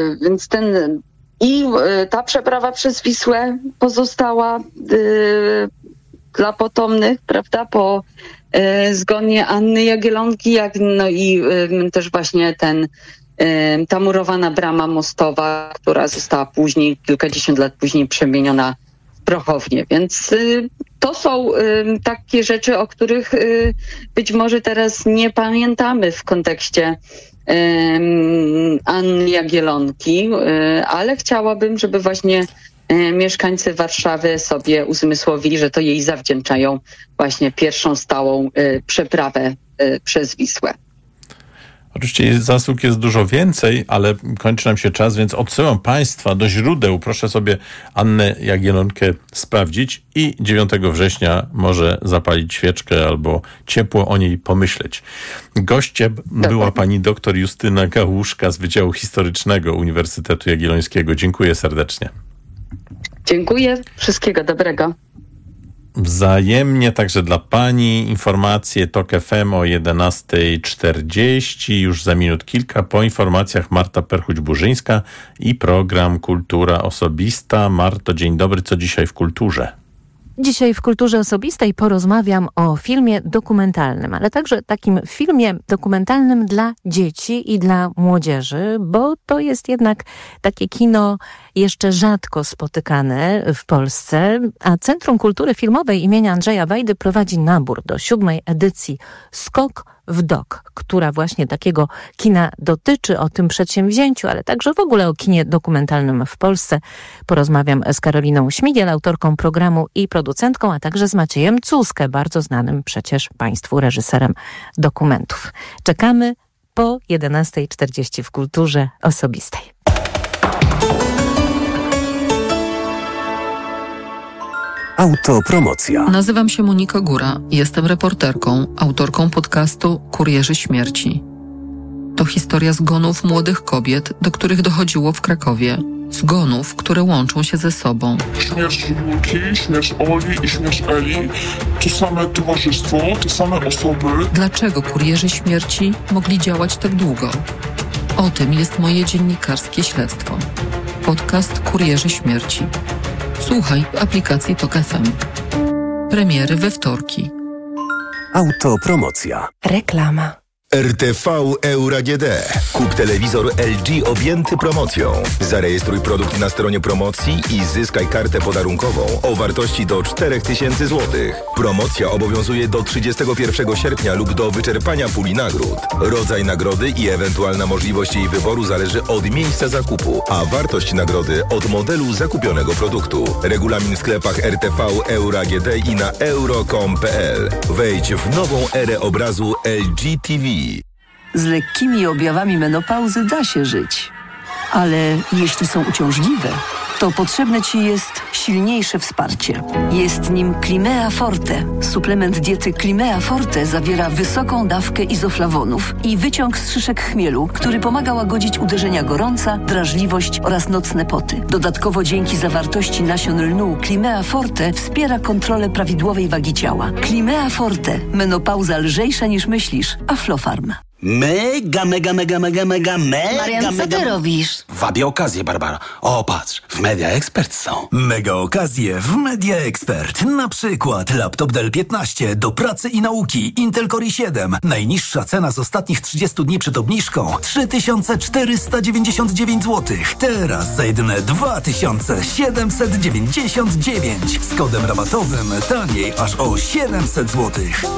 ta przeprawa przez Wisłę pozostała dla potomnych, prawda, po zgonie Anny Jagiellonki, i też właśnie ta murowana brama mostowa, która została później, kilkadziesiąt lat później przemieniona w prochownię. Więc to są takie rzeczy, o których być może teraz nie pamiętamy w kontekście Anny Jagiellonki, ale chciałabym, żeby właśnie mieszkańcy Warszawy sobie uzmysłowili, że to jej zawdzięczają właśnie pierwszą stałą przeprawę przez Wisłę. Oczywiście zasług jest dużo więcej, ale kończy nam się czas, więc odsyłam Państwa do źródeł. Proszę sobie Annę Jagiellonkę sprawdzić i 9 września może zapalić świeczkę albo ciepło o niej pomyśleć. Gościem była pani dr Justyna Gałuszka z Wydziału Historycznego Uniwersytetu Jagiellońskiego. Dziękuję serdecznie. Dziękuję. Wszystkiego dobrego. Wzajemnie także dla pani informacje TOK FM o 11:40, już za minut kilka. Po informacjach Marta Perchuć-Burzyńska i program Kultura Osobista. Marto, dzień dobry. Co dzisiaj w kulturze? Dzisiaj w Kulturze Osobistej porozmawiam o filmie dokumentalnym, ale także takim filmie dokumentalnym dla dzieci i dla młodzieży, bo to jest jednak takie kino jeszcze rzadko spotykane w Polsce, a Centrum Kultury Filmowej imienia Andrzeja Wajdy prowadzi nabór do 7. edycji Skok w Dok, która właśnie takiego kina dotyczy, o tym przedsięwzięciu, ale także w ogóle o kinie dokumentalnym w Polsce. Porozmawiam z Karoliną Śmigiel, autorką programu i producentką, a także z Maciejem Cuskę, bardzo znanym przecież Państwu reżyserem dokumentów. Czekamy po 11:40 w Kulturze Osobistej. Autopromocja. Nazywam się Monika Góra i jestem reporterką, autorką podcastu Kurierzy Śmierci. To historia zgonów młodych kobiet, do których dochodziło w Krakowie. Zgonów, które łączą się ze sobą. Śmierć Julki, śmierć Oli i śmierć Eli to same towarzystwo, te same osoby. Dlaczego kurierzy śmierci mogli działać tak długo? O tym jest moje dziennikarskie śledztwo. Podcast Kurierzy Śmierci. Słuchaj w aplikacji TOK FM. Premiery we wtorki. Autopromocja. Reklama. RTV Euro AGD. Kup telewizor LG objęty promocją. Zarejestruj produkt na stronie promocji i zyskaj kartę podarunkową o wartości do 4000 zł. Promocja obowiązuje do 31 sierpnia lub do wyczerpania puli nagród. Rodzaj nagrody i ewentualna możliwość jej wyboru zależy od miejsca zakupu, a wartość nagrody od modelu zakupionego produktu. Regulamin w sklepach RTV Euro AGD i na euro.com.pl. Wejdź w nową erę obrazu LG TV. Z lekkimi objawami menopauzy da się żyć. Ale jeśli są uciążliwe, to potrzebne Ci jest silniejsze wsparcie. Jest nim Climea Forte. Suplement diety Climea Forte zawiera wysoką dawkę izoflawonów i wyciąg z szyszek chmielu, który pomaga łagodzić uderzenia gorąca, drażliwość oraz nocne poty. Dodatkowo dzięki zawartości nasion lnu Climea Forte wspiera kontrolę prawidłowej wagi ciała. Climea Forte. Menopauza lżejsza niż myślisz. Aflofarm. Mega. Marian, co ty robisz? Wabię okazję, Barbara. O, patrz, w Media Expert są. Mega okazje w Media Expert. Na przykład laptop Dell 15 do pracy i nauki Intel Core i7. Najniższa cena z ostatnich 30 dni przed obniżką 3499 zł. Teraz za jedyne 2799. Z kodem rabatowym taniej aż o 700 zł.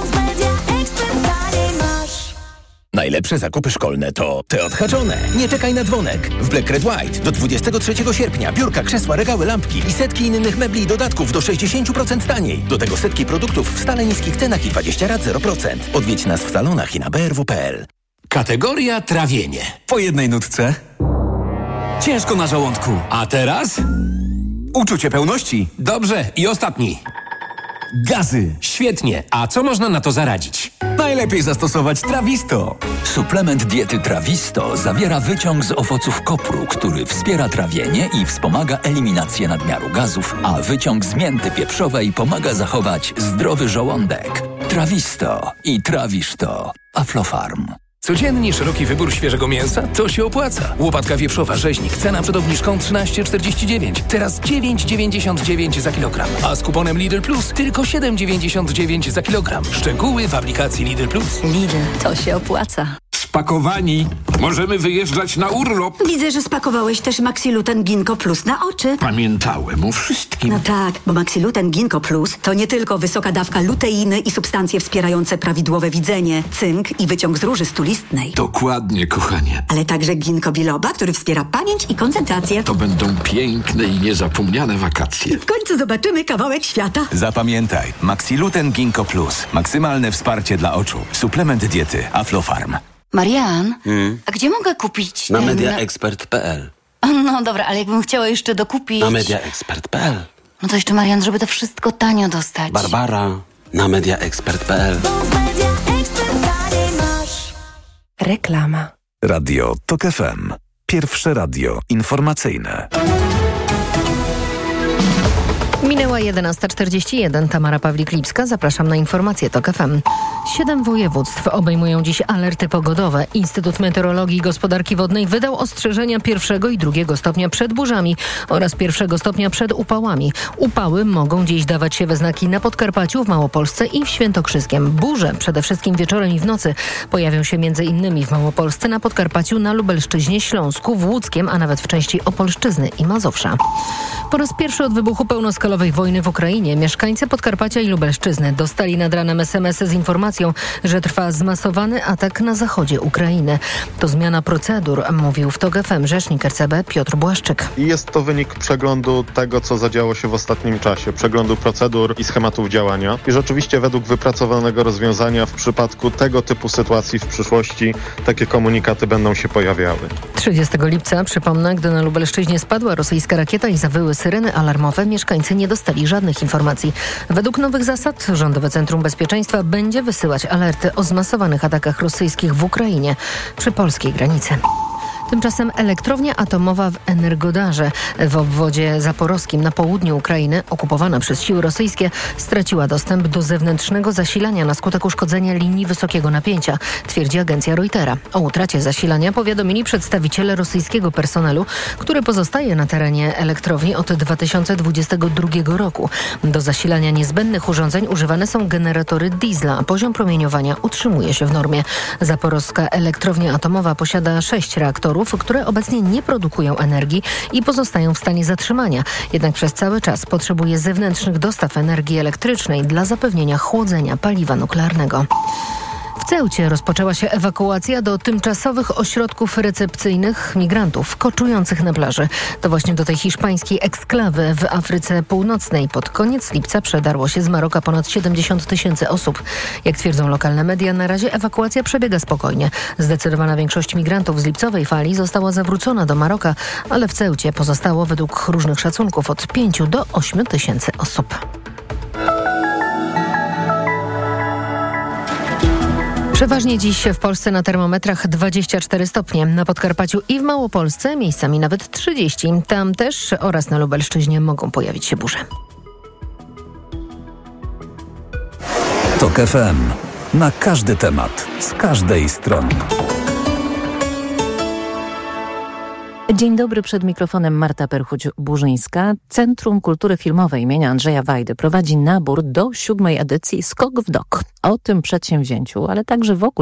Najlepsze zakupy szkolne to te odhaczone. Nie czekaj na dzwonek. W Black Red White do 23 sierpnia biurka, krzesła, regały, lampki i setki innych mebli i dodatków do 60% taniej. Do tego setki produktów w stale niskich cenach i 20 rat 0%. Odwiedź nas w salonach i na brw.pl. Kategoria trawienie. Po jednej nutce. Ciężko na żołądku. A teraz? Uczucie pełności. Dobrze. I ostatni. Gazy. Świetnie. A co można na to zaradzić? Najlepiej zastosować Trawisto. Suplement diety Trawisto zawiera wyciąg z owoców kopru, który wspiera trawienie i wspomaga eliminację nadmiaru gazów, a wyciąg z mięty pieprzowej pomaga zachować zdrowy żołądek. Trawisto i trawisz to. Aflofarm. Codziennie szeroki wybór świeżego mięsa? To się opłaca. Łopatka wieprzowa rzeźnik. Cena przed obniżką 13,49. Teraz 9,99 za kilogram. A z kuponem Lidl Plus tylko 7,99 za kilogram. Szczegóły w aplikacji Lidl Plus. Lidl, to się opłaca. Spakowani. Możemy wyjeżdżać na urlop. Widzę, że spakowałeś też Maxiluten Ginkgo Plus na oczy. Pamiętałem o wszystkim. No tak, bo Maxiluten Ginkgo Plus to nie tylko wysoka dawka luteiny i substancje wspierające prawidłowe widzenie, cynk i wyciąg z róży stulistnej. Dokładnie, kochanie. Ale także ginkgo biloba, który wspiera pamięć i koncentrację. To będą piękne i niezapomniane wakacje. W końcu zobaczymy kawałek świata. Zapamiętaj, Maxiluten Ginkgo Plus. Maksymalne wsparcie dla oczu. Suplement diety Aflofarm. Marian, a gdzie mogę kupić Na mediaexpert.pl. No dobra, ale jakbym chciała jeszcze dokupić... Na mediaexpert.pl. No to jeszcze, Marian, żeby to wszystko tanio dostać. Barbara, na mediaexpert.pl. Reklama. Radio TOK FM. Pierwsze radio informacyjne. Minęła 11:41. Tamara Pawlik-Lipska. Zapraszam na informacje TOK FM. 7 województw obejmują dziś alerty pogodowe. Instytut Meteorologii i Gospodarki Wodnej wydał ostrzeżenia 1. i 2 stopnia przed burzami oraz 1 stopnia przed upałami. Upały mogą dziś dawać się we znaki na Podkarpaciu, w Małopolsce i w Świętokrzyskiem. Burze, przede wszystkim wieczorem i w nocy, pojawią się m.in. w Małopolsce, na Podkarpaciu, na Lubelszczyźnie, Śląsku, w Łódzkiem, a nawet w części Opolszczyzny i Mazowsza. Po raz pierwszy od wybuchu pełnoskalowej wojny w Ukrainie mieszkańcy Podkarpacia i Lubelszczyzny dostali nad ranem SMS-y z informacją, że trwa zmasowany atak na zachodzie Ukrainy. To zmiana procedur, mówił w TOK FM rzecznik RCB Piotr Błaszczyk. I jest to wynik przeglądu tego, co zadziało się w ostatnim czasie, przeglądu procedur i schematów działania. I rzeczywiście według wypracowanego rozwiązania w przypadku tego typu sytuacji w przyszłości takie komunikaty będą się pojawiały. 30 lipca, przypomnę, gdy na Lubelszczyźnie spadła rosyjska rakieta i zawyły syreny alarmowe, mieszkańcy nie dostali żadnych informacji. Według nowych zasad Rządowe Centrum Bezpieczeństwa będzie wysyłać alerty o zmasowanych atakach rosyjskich w Ukrainie przy polskiej granicy. Tymczasem elektrownia atomowa w Energodarze w obwodzie zaporowskim na południu Ukrainy, okupowana przez siły rosyjskie, straciła dostęp do zewnętrznego zasilania na skutek uszkodzenia linii wysokiego napięcia, twierdzi agencja Reutera. O utracie zasilania powiadomili przedstawiciele rosyjskiego personelu, który pozostaje na terenie elektrowni od 2022 roku. Do zasilania niezbędnych urządzeń używane są generatory diesla, a poziom promieniowania utrzymuje się w normie. Zaporowska elektrownia atomowa posiada 6 reaktorów, które obecnie nie produkują energii i pozostają w stanie zatrzymania. Jednak przez cały czas potrzebuje zewnętrznych dostaw energii elektrycznej dla zapewnienia chłodzenia paliwa nuklearnego. W Ceucie rozpoczęła się ewakuacja do tymczasowych ośrodków recepcyjnych migrantów koczujących na plaży. To właśnie do tej hiszpańskiej eksklawy w Afryce Północnej pod koniec lipca przedarło się z Maroka ponad 70 000 osób. Jak twierdzą lokalne media, na razie ewakuacja przebiega spokojnie. Zdecydowana większość migrantów z lipcowej fali została zawrócona do Maroka, ale w Ceucie pozostało według różnych szacunków od 5 do 8 tysięcy osób. Przeważnie dziś w Polsce na termometrach 24 stopnie. Na Podkarpaciu i w Małopolsce miejscami nawet 30. Tam też oraz na Lubelszczyźnie mogą pojawić się burze. TOK FM. Na każdy temat, z każdej strony. Dzień dobry, przed mikrofonem Marta Perchuć-Burzyńska. Centrum Kultury Filmowej imienia Andrzeja Wajdy prowadzi nabór do 7. edycji Skok w Dok. O tym przedsięwzięciu, ale także wokół